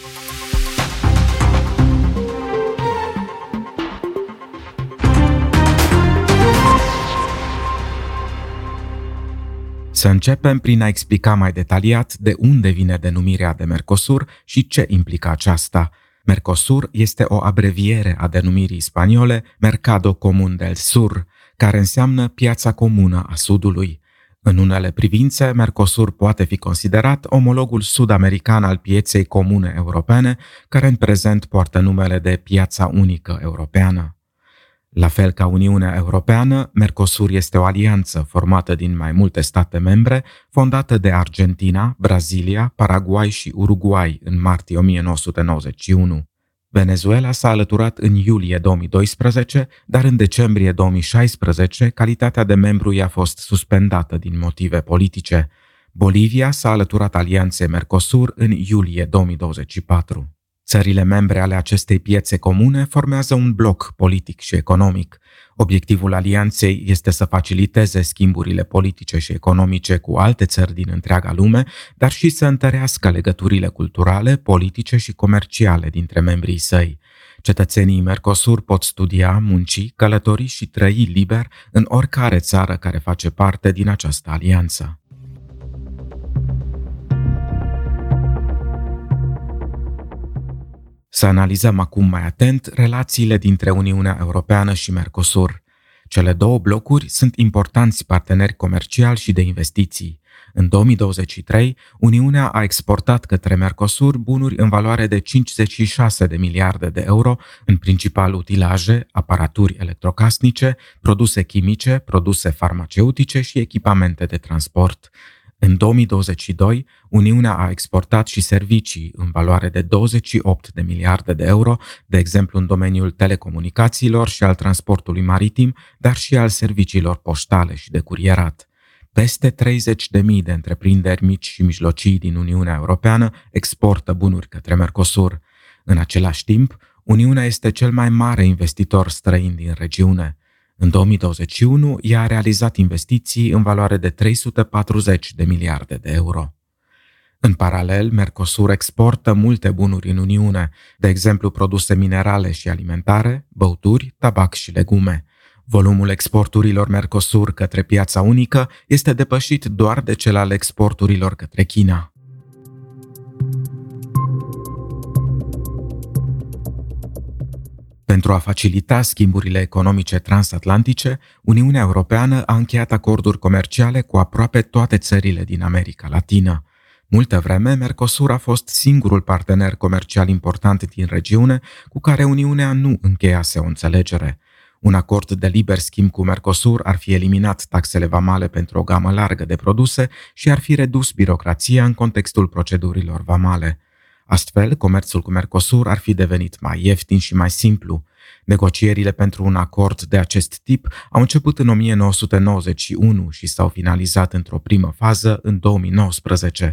Să începem prin a explica mai detaliat de unde vine denumirea de Mercosur și ce implică aceasta. Mercosur este o abreviere a denumirii spaniole Mercado Común del Sur, care înseamnă piața comună a Sudului. În unele privințe, Mercosur poate fi considerat omologul sud-american al pieței comune europene, care în prezent poartă numele de Piața Unică Europeană. La fel ca Uniunea Europeană, Mercosur este o alianță formată din mai multe state membre, fondată de Argentina, Brazilia, Paraguay și Uruguay în martie o mie nouă sute nouăzeci și unu. Venezuela s-a alăturat în iulie două mii doisprezece, dar în decembrie două mii șaisprezece calitatea de membru i-a fost suspendată din motive politice. Bolivia s-a alăturat alianței Mercosur în iulie două mii douăzeci și patru. Țările membre ale acestei piețe comune formează un bloc politic și economic. Obiectivul alianței este să faciliteze schimburile politice și economice cu alte țări din întreaga lume, dar și să întărească legăturile culturale, politice și comerciale dintre membrii săi. Cetățenii Mercosur pot studia, munci, călători și trăi liber în oricare țară care face parte din această alianță. Să analizăm acum mai atent relațiile dintre Uniunea Europeană și Mercosur. Cele două blocuri sunt importanți parteneri comerciali și de investiții. În două mii douăzeci și trei, Uniunea a exportat către Mercosur bunuri în valoare de cincizeci și șase de miliarde de euro, în principal utilaje, aparaturi electrocasnice, produse chimice, produse farmaceutice și echipamente de transport. În două mii douăzeci și doi, Uniunea a exportat și servicii în valoare de douăzeci și opt de miliarde de euro, de exemplu în domeniul telecomunicațiilor și al transportului maritim, dar și al serviciilor poștale și de curierat. Peste treizeci de mii de întreprinderi mici și mijlocii din Uniunea Europeană exportă bunuri către Mercosur. În același timp, Uniunea este cel mai mare investitor străin din regiune. În două mii douăzeci și unu, ea a realizat investiții în valoare de trei sute patruzeci de miliarde de euro. În paralel, Mercosur exportă multe bunuri în Uniune, de exemplu produse minerale și alimentare, băuturi, tabac și legume. Volumul exporturilor Mercosur către piața unică este depășit doar de cel al exporturilor către China. Pentru a facilita schimburile economice transatlantice, Uniunea Europeană a încheiat acorduri comerciale cu aproape toate țările din America Latină. Multă vreme, Mercosur a fost singurul partener comercial important din regiune cu care Uniunea nu încheiase o înțelegere. Un acord de liber schimb cu Mercosur ar fi eliminat taxele vamale pentru o gamă largă de produse și ar fi redus birocrația în contextul procedurilor vamale. Astfel, comerțul cu Mercosur ar fi devenit mai ieftin și mai simplu. Negocierile pentru un acord de acest tip au început în o mie nouă sute nouăzeci și unu și s-au finalizat într-o primă fază în două mii nouăsprezece.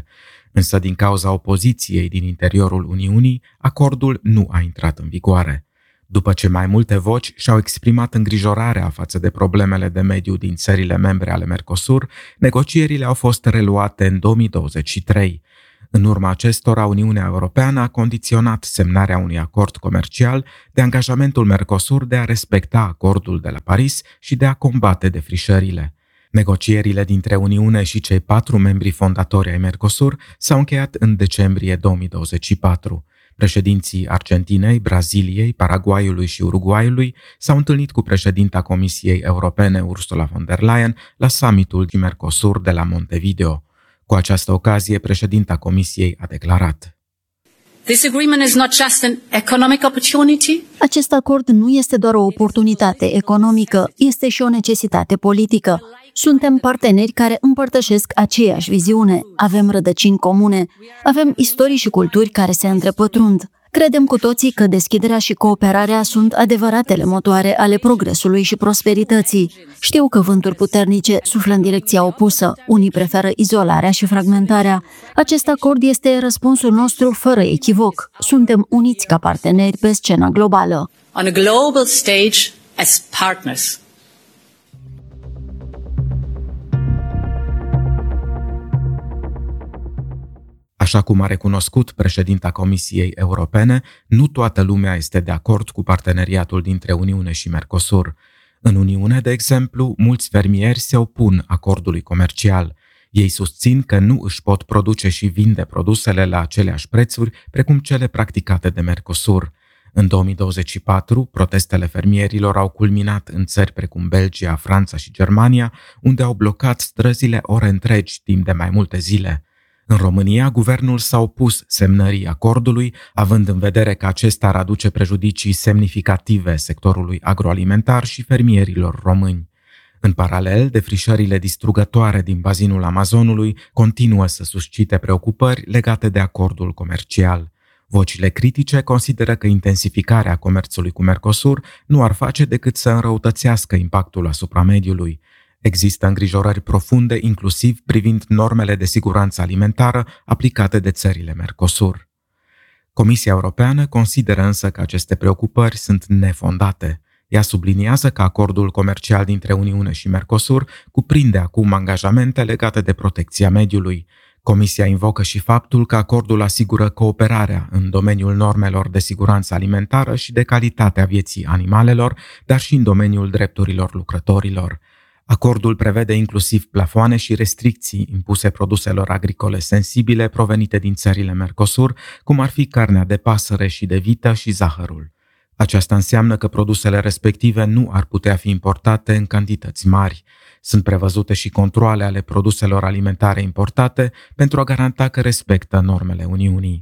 Însă, din cauza opoziției din interiorul Uniunii, acordul nu a intrat în vigoare. După ce mai multe voci și-au exprimat îngrijorarea față de problemele de mediu din țările membre ale Mercosur, negocierile au fost reluate în două mii douăzeci și trei. În urma acestora, Uniunea Europeană a condiționat semnarea unui acord comercial de angajamentul Mercosur de a respecta acordul de la Paris și de a combate defrișările. Negocierile dintre Uniune și cei patru membri fondatori ai Mercosur s-au încheiat în decembrie două mii douăzeci și patru. Președinții Argentinei, Braziliei, Paraguayului și Uruguayului s-au întâlnit cu președinta Comisiei Europene Ursula von der Leyen la summitul Mercosur de la Montevideo. Cu această ocazie, președinta Comisiei a declarat: This agreement is not just an economic opportunity. Acest acord nu este doar o oportunitate economică, este și o necesitate politică. Suntem parteneri care împărtășesc aceeași viziune, avem rădăcini comune, avem istorii și culturi care se întrepătrund. Credem cu toții că deschiderea și cooperarea sunt adevăratele motoare ale progresului și prosperității. Știu că vânturi puternice suflă în direcția opusă, unii preferă izolarea și fragmentarea. Acest acord este răspunsul nostru fără echivoc. Suntem uniți ca parteneri pe scena globală. On a global stage as partners. Așa cum a recunoscut președinta Comisiei Europene, nu toată lumea este de acord cu parteneriatul dintre Uniune și Mercosur. În Uniune, de exemplu, mulți fermieri se opun acordului comercial. Ei susțin că nu își pot produce și vinde produsele la aceleași prețuri precum cele practicate de Mercosur. În două mii douăzeci și patru, protestele fermierilor au culminat în țări precum Belgia, Franța și Germania, unde au blocat străzile ore întregi timp de mai multe zile. În România, guvernul s-a opus semnării acordului, având în vedere că acesta ar aduce prejudicii semnificative sectorului agroalimentar și fermierilor români. În paralel, defrișările distrugătoare din bazinul Amazonului continuă să suscite preocupări legate de acordul comercial. Vocile critice consideră că intensificarea comerțului cu Mercosur nu ar face decât să înrăutățească impactul asupra mediului. Există îngrijorări profunde, inclusiv privind normele de siguranță alimentară aplicate de țările Mercosur. Comisia Europeană consideră însă că aceste preocupări sunt nefondate. Ea subliniază că acordul comercial dintre Uniune și Mercosur cuprinde acum angajamente legate de protecția mediului. Comisia invocă și faptul că acordul asigură cooperarea în domeniul normelor de siguranță alimentară și de calitatea vieții animalelor, dar și în domeniul drepturilor lucrătorilor. Acordul prevede inclusiv plafoane și restricții impuse produselor agricole sensibile provenite din țările Mercosur, cum ar fi carnea de pasăre și de vită și zahărul. Aceasta înseamnă că produsele respective nu ar putea fi importate în cantități mari. Sunt prevăzute și controale ale produselor alimentare importate pentru a garanta că respectă normele Uniunii.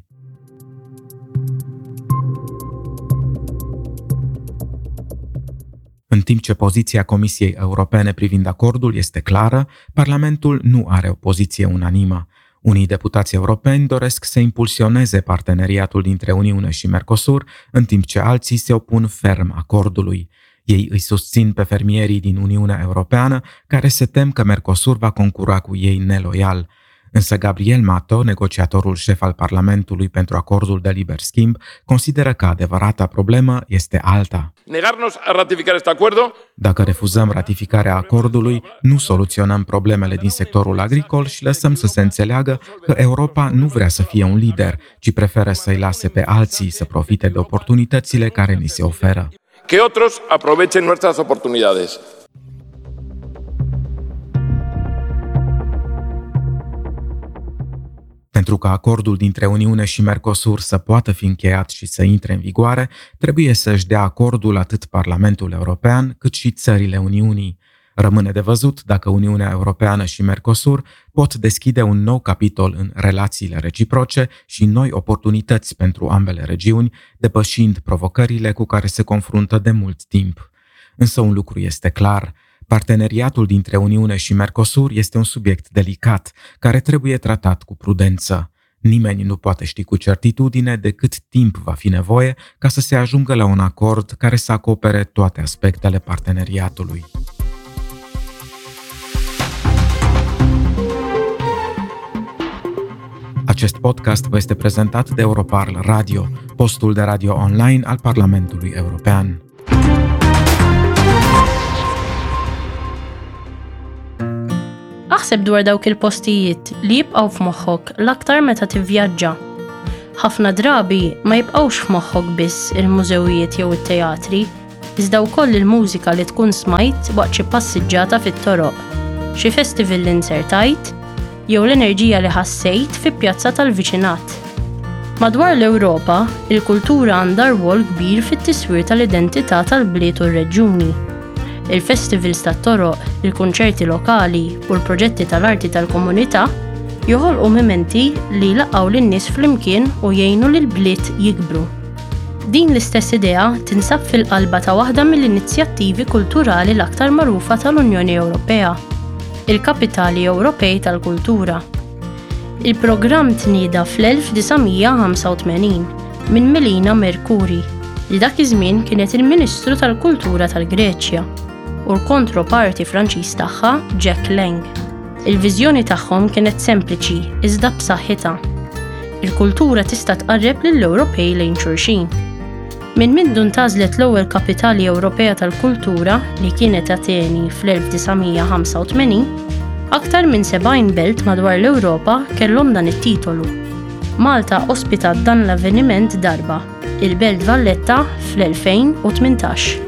În timp ce poziția Comisiei Europene privind acordul este clară, Parlamentul nu are o poziție unanimă. Unii deputați europeni doresc să impulsioneze parteneriatul dintre Uniune și Mercosur, în timp ce alții se opun ferm acordului. Ei îi susțin pe fermierii din Uniunea Europeană, care se tem că Mercosur va concura cu ei neloial. Însă Gabriel Mato, negociatorul șef al Parlamentului pentru acordul de liber schimb, consideră că adevărata problemă este alta. Negarnos a ratificar este acuerdo. Dacă refuzăm ratificarea acordului, nu soluționăm problemele din sectorul agricol și lăsăm să se înțeleagă că Europa nu vrea să fie un lider, ci preferă să-i lase pe alții să profite de oportunitățile care ni se oferă. Que otros aprovechen nuestras oportunidades. Pentru ca acordul dintre Uniune și Mercosur să poată fi încheiat și să intre în vigoare, trebuie să-și dea acordul atât Parlamentul European cât și țările Uniunii. Rămâne de văzut dacă Uniunea Europeană și Mercosur pot deschide un nou capitol în relațiile reciproce și noi oportunități pentru ambele regiuni, depășind provocările cu care se confruntă de mult timp. Însă un lucru este clar: parteneriatul dintre Uniune și Mercosur este un subiect delicat, care trebuie tratat cu prudență. Nimeni nu poate ști cu certitudine de cât timp va fi nevoie ca să se ajungă la un acord care să acopere toate aspectele parteneriatului. Acest podcast vă este prezentat de Europarl Radio, postul de radio online al Parlamentului European. Aħseb dwar dawk il-postijiet li jibqgħu f'moħħok l-aktar meta tivvjaġġa. Ħafna drabi ma jibqgħux f'moħħok biss il-mużewijiet jew it-teatri, iżda wkoll il-mużika li tkun smajt waqt xi passiġġata fit-toroq, xi festival li insertajt, jew l-enerġija li ħassejt fi pjazza tal-viċinat. Madwar l-Ewropa, il-kultura għandha rwol kbir fit-tiswir tal-identità tal-bliet u r-reġjuni. Il-festivals tat-toroq, il-kunċerti lokali u l-proġetti tal-arti tal-komunità joħolqu mimenti li laqgħu lin-nies flimkien u jgħinu lil bliet jikbru. Din l-istess idea tinsab fil-qalba ta' waħda mill-inizjattivi kulturali l-aktar magħrufa tal-Unjoni Ewropea, il-Kapitali Ewropej tal-Kultura. Il-programm tnieda fl-elf tisa' ħamsa u tmenin minn Melina Mercouri, li dak iż-żmien kienet il-Ministru tal-Kultura tal-Greċja, u l-kontroparti Franċiż tagħha Jack Lang. Il-viżjoni tagħhom kienet sempliċi iżda b'saħħitha. Il-kultura tista' tqarreb lill-Ewropej lejn xulxin. Minn mindu ntażlet l-ewwel Kapitali Ewropea tal-Kultura li kienet Ateni fl-elf tisa' ħamsa u tmenin, aktar minn sebgħin belt madwar l-Ewropa kellhom dan it-titolu. Malta ospitat dan l-avveniment darba, il-Belt Valletta fl-elfejn u tmintax.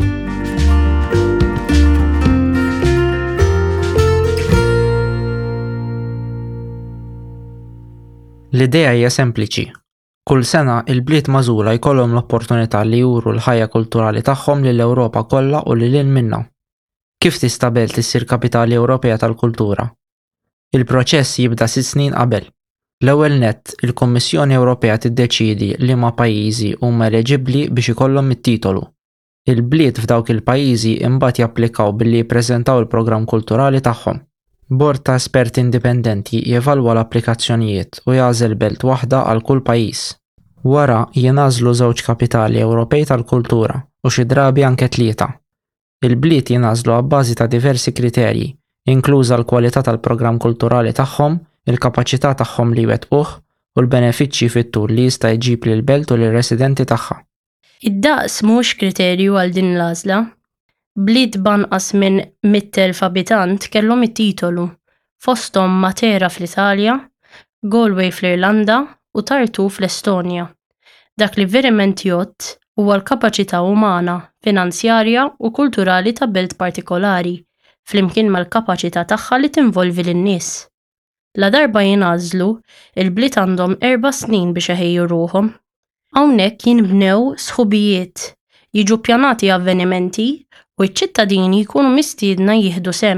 L-idea hija sempliċi. Kull sena il-bliet magħżula jkollhom l-opportunità li juru l-ħajja kulturali tagħhom lill-Ewropa kollha u lil minnha. Kif tista' belt issir Kapitali Ewropea tal-Kultura? Il-proċess jibda sitt snin qabel. L-ewwel nett, il-Kummissjoni Ewropea tiddeċiedi liema pajjiżi huma eliġibbli biex ikollhom it-titolu. Il-bliet f'dawk il-pajjiżi imbagħad japplikaw billi jippreżentaw il-programm kulturali tagħhom. Bord ta' esperti indipendenti jevalwa l-applikazzjonijiet u jagħżel belt waħda għal kull pajjiż. Wara jingħażlu żewġ kapitali Ewropej tal-kultura u xi drabi anke tlieta. Il-bliet jingħażlu għabbażi ta' diversi kriterji, inkluża l-kwalità tal-programm kulturali tagħhom, il-kapaċità tagħhom li jwettquh u l-benefiċċji fit-tul li jista' jġib lill-belt u lir-residenti tagħha. Id-daqs mhux kriterju għal din l-għażla. Bliet banqas minn mitt elf abitant kellhom it-titolu, fosthom Matera fl-Italja, Galway fl-Irlanda u Tartu fl-Estonja. Dak li verament jgħod huwa l-kapaċità umana, finanzjarja u kulturali ta' belt partikolari, flimkien mal-kapaċità tagħha li tinvolvi lin-nies. La darba jingħażlu, il-bliet għandhom erba' snin biex iħejju ruhom. Hawnhekk jinbnew sħubijiet, jiġu ppjanati avvenimenti u ċ-ċittadini jkunu mistiedna jieħdu sem.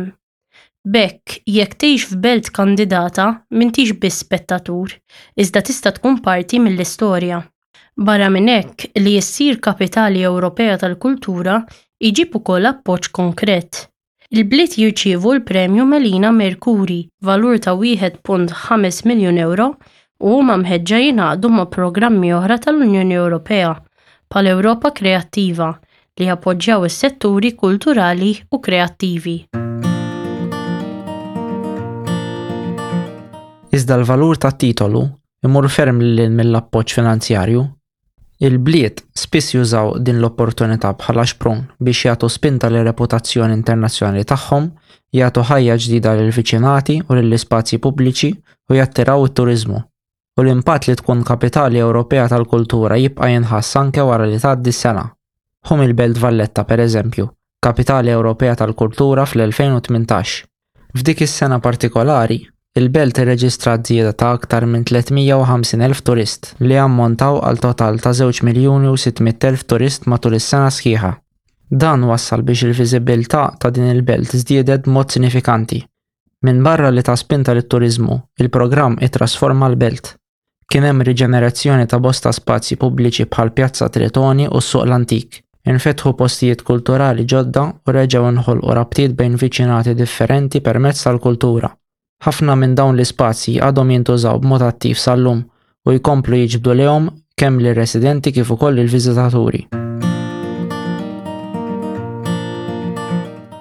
Bekk, jekk tgħix f'belt kandidata, m'intix biss spettatur, iżda tista' tkun parti mill-istorja. Barra minn hekk li ssir Kapitali Ewropea tal-Kultura jġib ukoll appoġġ konkret. Il-bliet jirċievu l-Premju Melina Mercouri, valur ta' wieħed punt ħames miljun euro, u huma mħeġġa jingħaqdu ma' programmi oħra tal-Unjoni Ewropea bħal Ewropa Kreattiva li jappoġġjaw is-setturi kulturali u kreattivi. Iżda l-valur tat-titolu imur ferm lil mill-appoġġ finanzjarju. Il-bliet spiss jużaw din l-opportunità bħala xprun biex jagħtu spinta lir reputazzjoni internazzjonali tagħhom, jagħtu ħajja ġdida lil viċinati u lill-ispazji pubbliċi u jattiraw it-turiżmu. U l-impatt li tkun Kapitali Ewropea tal-Kultura jibqa' jinħass anke wara li tgħaddi s-sena. Ħum il-Belt Valletta pereżempju, Kapitali Ewropea tal-Kultura fl-elfejn u tmintax. F'dik is-sena partikolari, il-belt irreġistrat żieda ta' aktar minn tlietmija u ħamsin elf turist li ammontaw għal total ta' żewġ miljuni u sittmija elf turist matul is-sena sħiħa. Dan wassal biex il-viżibilità ta' din il-belt żdiedet b'mod sinifikanti. Minn barra li ta' spinta lit-turiżmu, il-programm ittrasforma l-belt. Kien hemm riġenerazzjoni ta' bosta spazji pubbliċi bħal Pjazza Tritoni u s-Suq l-Antik. Infetħu postijiet kulturali ġodda u reġgħu nħolqu rabtiet bejn viċinati differenti permezz tal-kultura. Ħafna minn dawn l-ispazji għadhom jintużaw b'mod attiv sal-lum u jkomplu jiġbdu lehom kemm lir-residenti kif ukoll il-viżitaturi.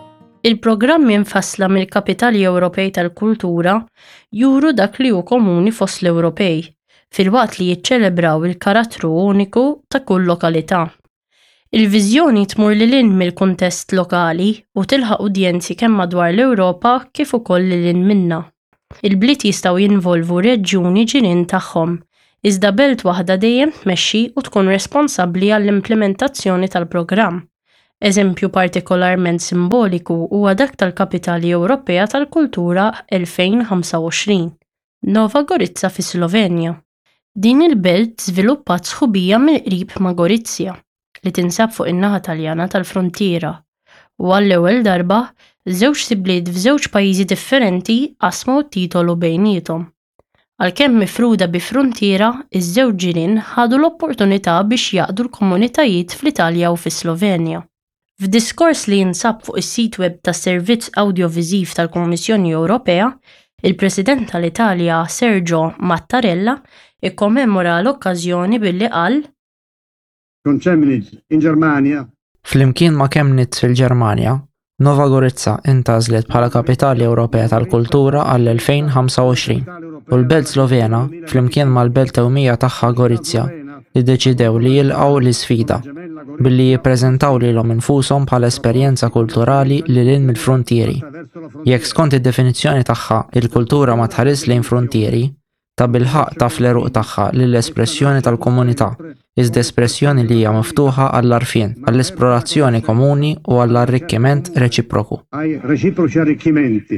Il-programmi nfassla mill-Kapitali Ewropej tal-Kultura juru dak li hu komuni fost l-Ewropej, filwaqt li jiċċelebraw il-karattru uniku ta' kull lokalità. Il-viżjoni tmur lil hinn mill-kuntest lokali u tilħaq udjenzi kemm madwar l-Ewropa kif ukoll lil hinn minnha. Il-bliet jistgħu jinvolvu reġjuni ġirien tagħhom, iżda belt waħda dejjem tmexxi u tkun responsabbli għall-implementazzjoni tal-programm. Eżempju partikolarment simboliku huwa dak tal-Kapitali Ewropea tal-Kultura elfejn u ħamsa u għoxrin, Nova Gorica fi Slovenja. Din il-belt żviluppat sħubija mill-qrib ma' Gorizja, li tinsab fuq in-naħa Taljana tal-frontiera, u għall-ewwel darba żewġ sibliet f'żewġ pajjiżi differenti qasmu t-titolu bejniethom. Għalkemm mifruda bi frontiera, iż-żewġ ġirien ħadu l-opportunità biex jaqdu l-komunitajiet fl-Italja u fis-Slovenja. F'diskors li jinsab fuq is-sit web tas-Servizz Awdjoviżiv tal-Kummissjoni Ewropea, il-President tal-Italja Sergio Mattarella ikkommemora l-okkażjoni billi qal: Con Chemnitz in Germania. Flimkien ma' Chemnitz fil-Ġermanja, Nova Gorica intażlet bħala Kapitali Ewropea tal-Kultura għall-elfejn u ħamsa u għoxrin u l-Belt Slovena flimkien mal-Belt Ewmija tagħha Gorizja iddeċidew li jilqgħu l-isfida billi jippreżentaw lilhom infushom bħala esperjenza kulturali lil hinn mill-frontieri. Jekk skont id-definizzjoni tagħha il-kultura ma tħares lejn frontieri, ta' bilħaq taf l-eruq tagħha lill-espressjoni tal-komunità, iżda espressjoni li hija miftuħa għall-arfien, għall-esplorazzjoni komuni u għall-arricchiment reċiproku. Ai reciproci arricchimenti.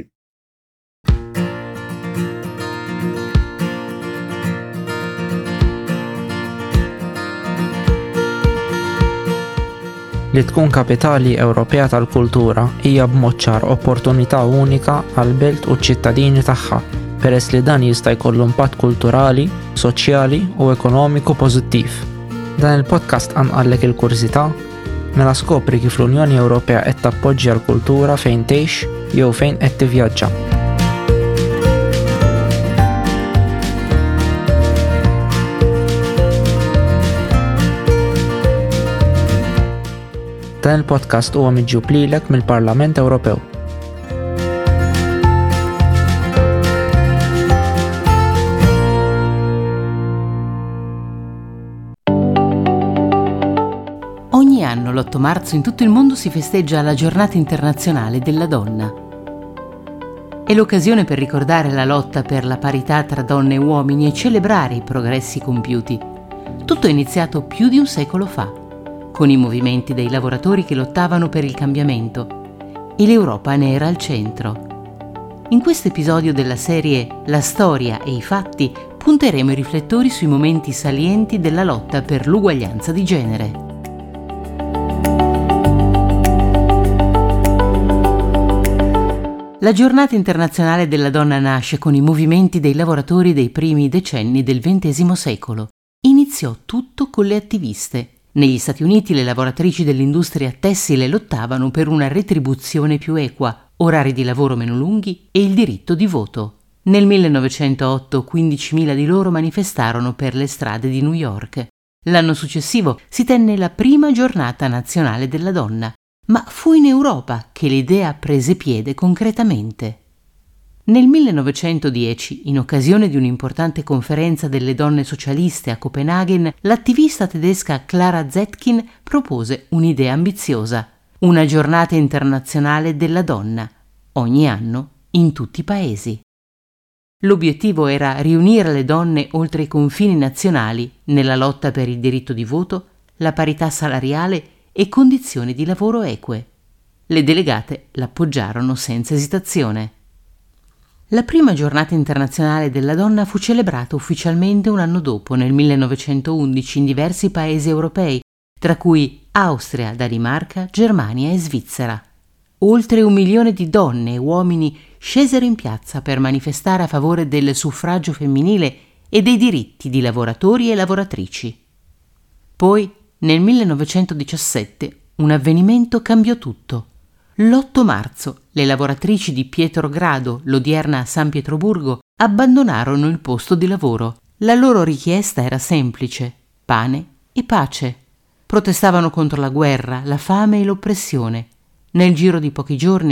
Li tkun Kapitali Ewropea tal-Kultura hija b'mod ċar opportunità unika għall-belt u ċ-ċittadini tagħha, peress li dan jista' jkollu impatt kulturali, soċjali u ekonomiku pożittiv. Dan il-podcast anqallek il-kurżità, mela skopri kif l-Unjoni Ewropea qed tappoġġja l-kultura fejn tgħix jew fejn qed tivvjaġġa. Dan il-podcast huwa miġġub lilek mill-Parlament Ewropew. Ogni anno l'otto marzo in tutto il mondo si festeggia la Giornata Internazionale della Donna. È l'occasione per ricordare la lotta per la parità tra donne e uomini e celebrare i progressi compiuti. Tutto è iniziato più di un secolo fa, con i movimenti dei lavoratori che lottavano per il cambiamento, e l'Europa ne era al centro. In questo episodio della serie La storia e i fatti punteremo i riflettori sui momenti salienti della lotta per l'uguaglianza di genere. La Giornata Internazionale della Donna nasce con i movimenti dei lavoratori dei primi decenni del ventesimo secolo. Iniziò tutto con le attiviste. Negli Stati Uniti le lavoratrici dell'industria tessile lottavano per una retribuzione più equa, orari di lavoro meno lunghi e il diritto di voto. Nel millenovecentootto quindicimila di loro manifestarono per le strade di New York. L'anno successivo si tenne la prima giornata nazionale della donna, ma fu in Europa che l'idea prese piede concretamente. Nel millenovecentodieci, in occasione di un'importante conferenza delle donne socialiste a Copenaghen, l'attivista tedesca Clara Zetkin propose un'idea ambiziosa: una giornata internazionale della donna, ogni anno in tutti i paesi. L'obiettivo era riunire le donne oltre i confini nazionali nella lotta per il diritto di voto, la parità salariale e condizioni di lavoro eque. Le delegate l'appoggiarono senza esitazione. La prima giornata internazionale della donna fu celebrata ufficialmente un anno dopo, nel millenovecentoundici, in diversi paesi europei, tra cui Austria, Danimarca, Germania e Svizzera. Oltre un milione di donne e uomini scesero in piazza per manifestare a favore del suffragio femminile e dei diritti di lavoratori e lavoratrici. Poi, nel millenovecentodiciassette, un avvenimento cambiò tutto. L'otto marzo le lavoratrici di Pietrogrado, l'odierna San Pietroburgo, abbandonarono il posto di lavoro. La loro richiesta era semplice: pane e pace. Protestavano contro la guerra, la fame e l'oppressione. Nel giro di pochi giorni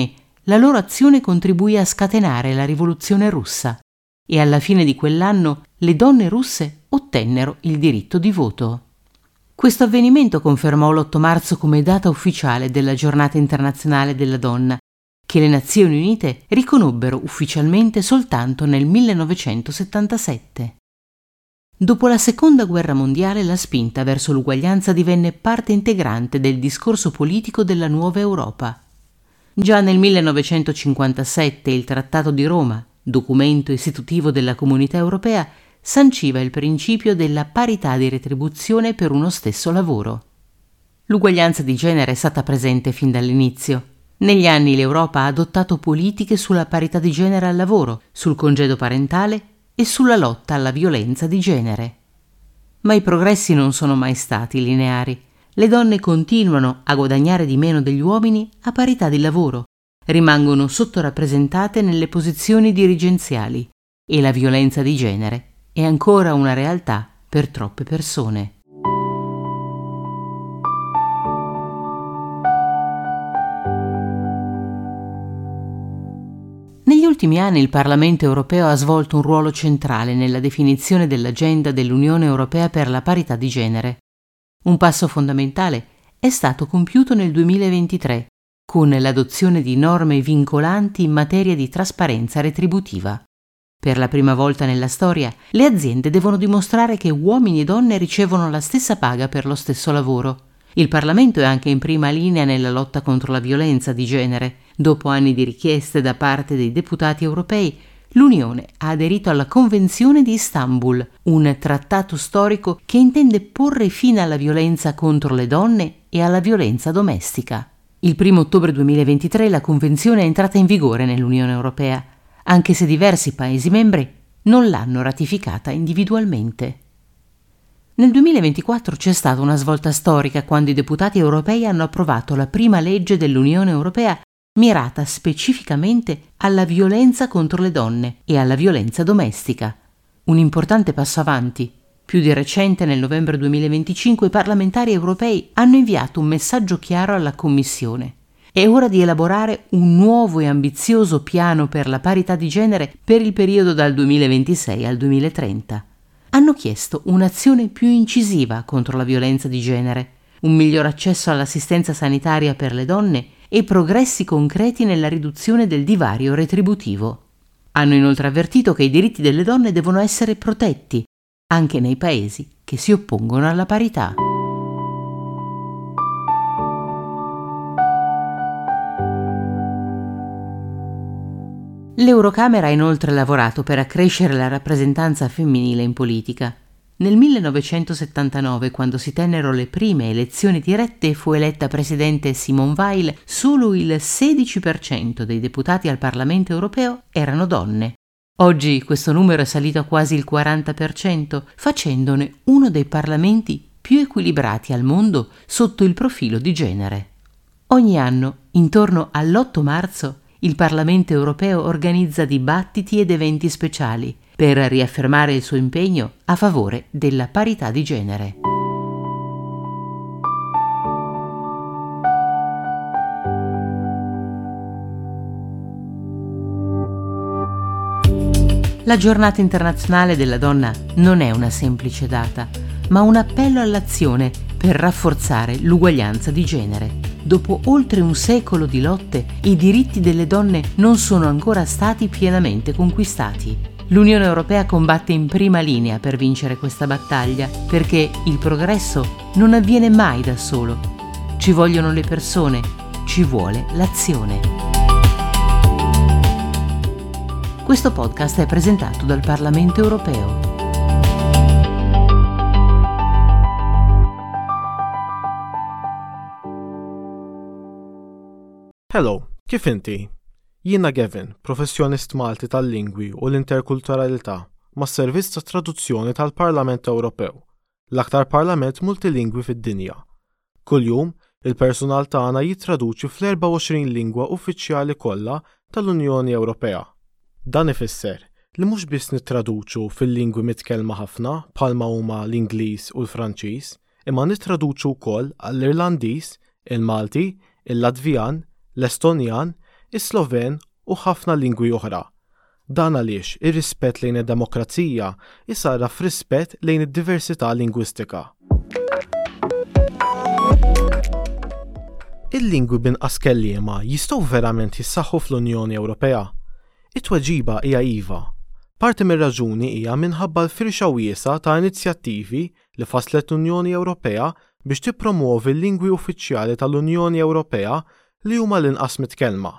la loro azione contribuì a scatenare la rivoluzione russa e alla fine di quell'anno le donne russe ottennero il diritto di voto. Questo avvenimento confermò l'otto marzo come data ufficiale della Giornata internazionale della donna, che le Nazioni Unite riconobbero ufficialmente soltanto nel millenovecentosettantasette. Dopo la Seconda Guerra Mondiale la spinta verso l'uguaglianza divenne parte integrante del discorso politico della nuova Europa. Già nel millenovecentocinquantasette il Trattato di Roma, documento istitutivo della Comunità Europea, sanciva il principio della parità di retribuzione per uno stesso lavoro. L'uguaglianza di genere è stata presente fin dall'inizio. Negli anni l'Europa ha adottato politiche sulla parità di genere al lavoro, sul congedo parentale e sulla lotta alla violenza di genere. Ma i progressi non sono mai stati lineari. Le donne continuano a guadagnare di meno degli uomini a parità di lavoro, rimangono sottorappresentate nelle posizioni dirigenziali e la violenza di genere è ancora una realtà per troppe persone. Negli ultimi anni il Parlamento europeo ha svolto un ruolo centrale nella definizione dell'agenda dell'Unione Europea per la parità di genere. Un passo fondamentale è stato compiuto nel duemilaventitré, con l'adozione di norme vincolanti in materia di trasparenza retributiva. Per la prima volta nella storia, le aziende devono dimostrare che uomini e donne ricevono la stessa paga per lo stesso lavoro. Il Parlamento è anche in prima linea nella lotta contro la violenza di genere. Dopo anni di richieste da parte dei deputati europei, l'Unione ha aderito alla Convenzione di Istanbul, un trattato storico che intende porre fine alla violenza contro le donne e alla violenza domestica. Il primo ottobre duemilaventitré la Convenzione è entrata in vigore nell'Unione Europea, anche se diversi Paesi membri non l'hanno ratificata individualmente. Nel duemilaventiquattro c'è stata una svolta storica quando i deputati europei hanno approvato la prima legge dell'Unione Europea mirata specificamente alla violenza contro le donne e alla violenza domestica. Un importante passo avanti. Più di recente, nel novembre duemilaventicinque, i parlamentari europei hanno inviato un messaggio chiaro alla Commissione. È ora di elaborare un nuovo e ambizioso piano per la parità di genere per il periodo dal duemilaventisei al duemilatrenta. Hanno chiesto un'azione più incisiva contro la violenza di genere, un miglior accesso all'assistenza sanitaria per le donne e progressi concreti nella riduzione del divario retributivo. Hanno inoltre avvertito che i diritti delle donne devono essere protetti, anche nei paesi che si oppongono alla parità. L'Eurocamera ha inoltre lavorato per accrescere la rappresentanza femminile in politica. Nel millenovecentosettantanove, quando si tennero le prime elezioni dirette e fu eletta presidente Simone Veil, solo il sedici per cento dei deputati al Parlamento europeo erano donne. Oggi questo numero è salito a quasi il quaranta per cento, facendone uno dei parlamenti più equilibrati al mondo sotto il profilo di genere. Ogni anno, intorno all'otto marzo, il Parlamento europeo organizza dibattiti ed eventi speciali per riaffermare il suo impegno a favore della parità di genere. La Giornata internazionale della donna non è una semplice data, ma un appello all'azione per rafforzare l'uguaglianza di genere. Dopo oltre un secolo di lotte, i diritti delle donne non sono ancora stati pienamente conquistati. L'Unione Europea combatte in prima linea per vincere questa battaglia, perché il progresso non avviene mai da solo. Ci vogliono le persone, ci vuole l'azione. Questo podcast è presentato dal Parlamento Europeo. Hello, kif inti? Jiena Gavin, professjonist Malti tal-lingwi u l-interkulturalità mas servizz ta' traduzzjoni tal-Parlament Ewropew, l-aktar parlament multilingwi fid-dinja. Kuljum, il-personal tagħna jittraduċi fl-erba' u għoxrin lingwa uffiċjali kollha tal-Unjoni Ewropea. Dan ifisser li mhux biss nittraduċu fil-lingwi mitkellma ħafna bħalma huma l-Ingliż u l-Franċiż, imma nittraduċu wkoll għall-Irlandiż, il-Malti, il-Latvjan, l-Estonjan, is-Sloven u ħafna lingwi oħra. Dan għaliex ir-rispett lejn id-demokrazija isarra f'rispett lejn id-diversità lingwistika. Il-lingwi binqas kelliema jistgħu verament jissaħħu fl-Unjoni Ewropea? It-tweġiba hija iva. Parti mir-raġuni hija minħabba l-firxa wiesa ta' inizjattivi li faslet l-Unjoni Ewropea biex tippromuovi l-lingwi uffiċjali tal-Unjoni Ewropea li huma l-inqas mitkellma.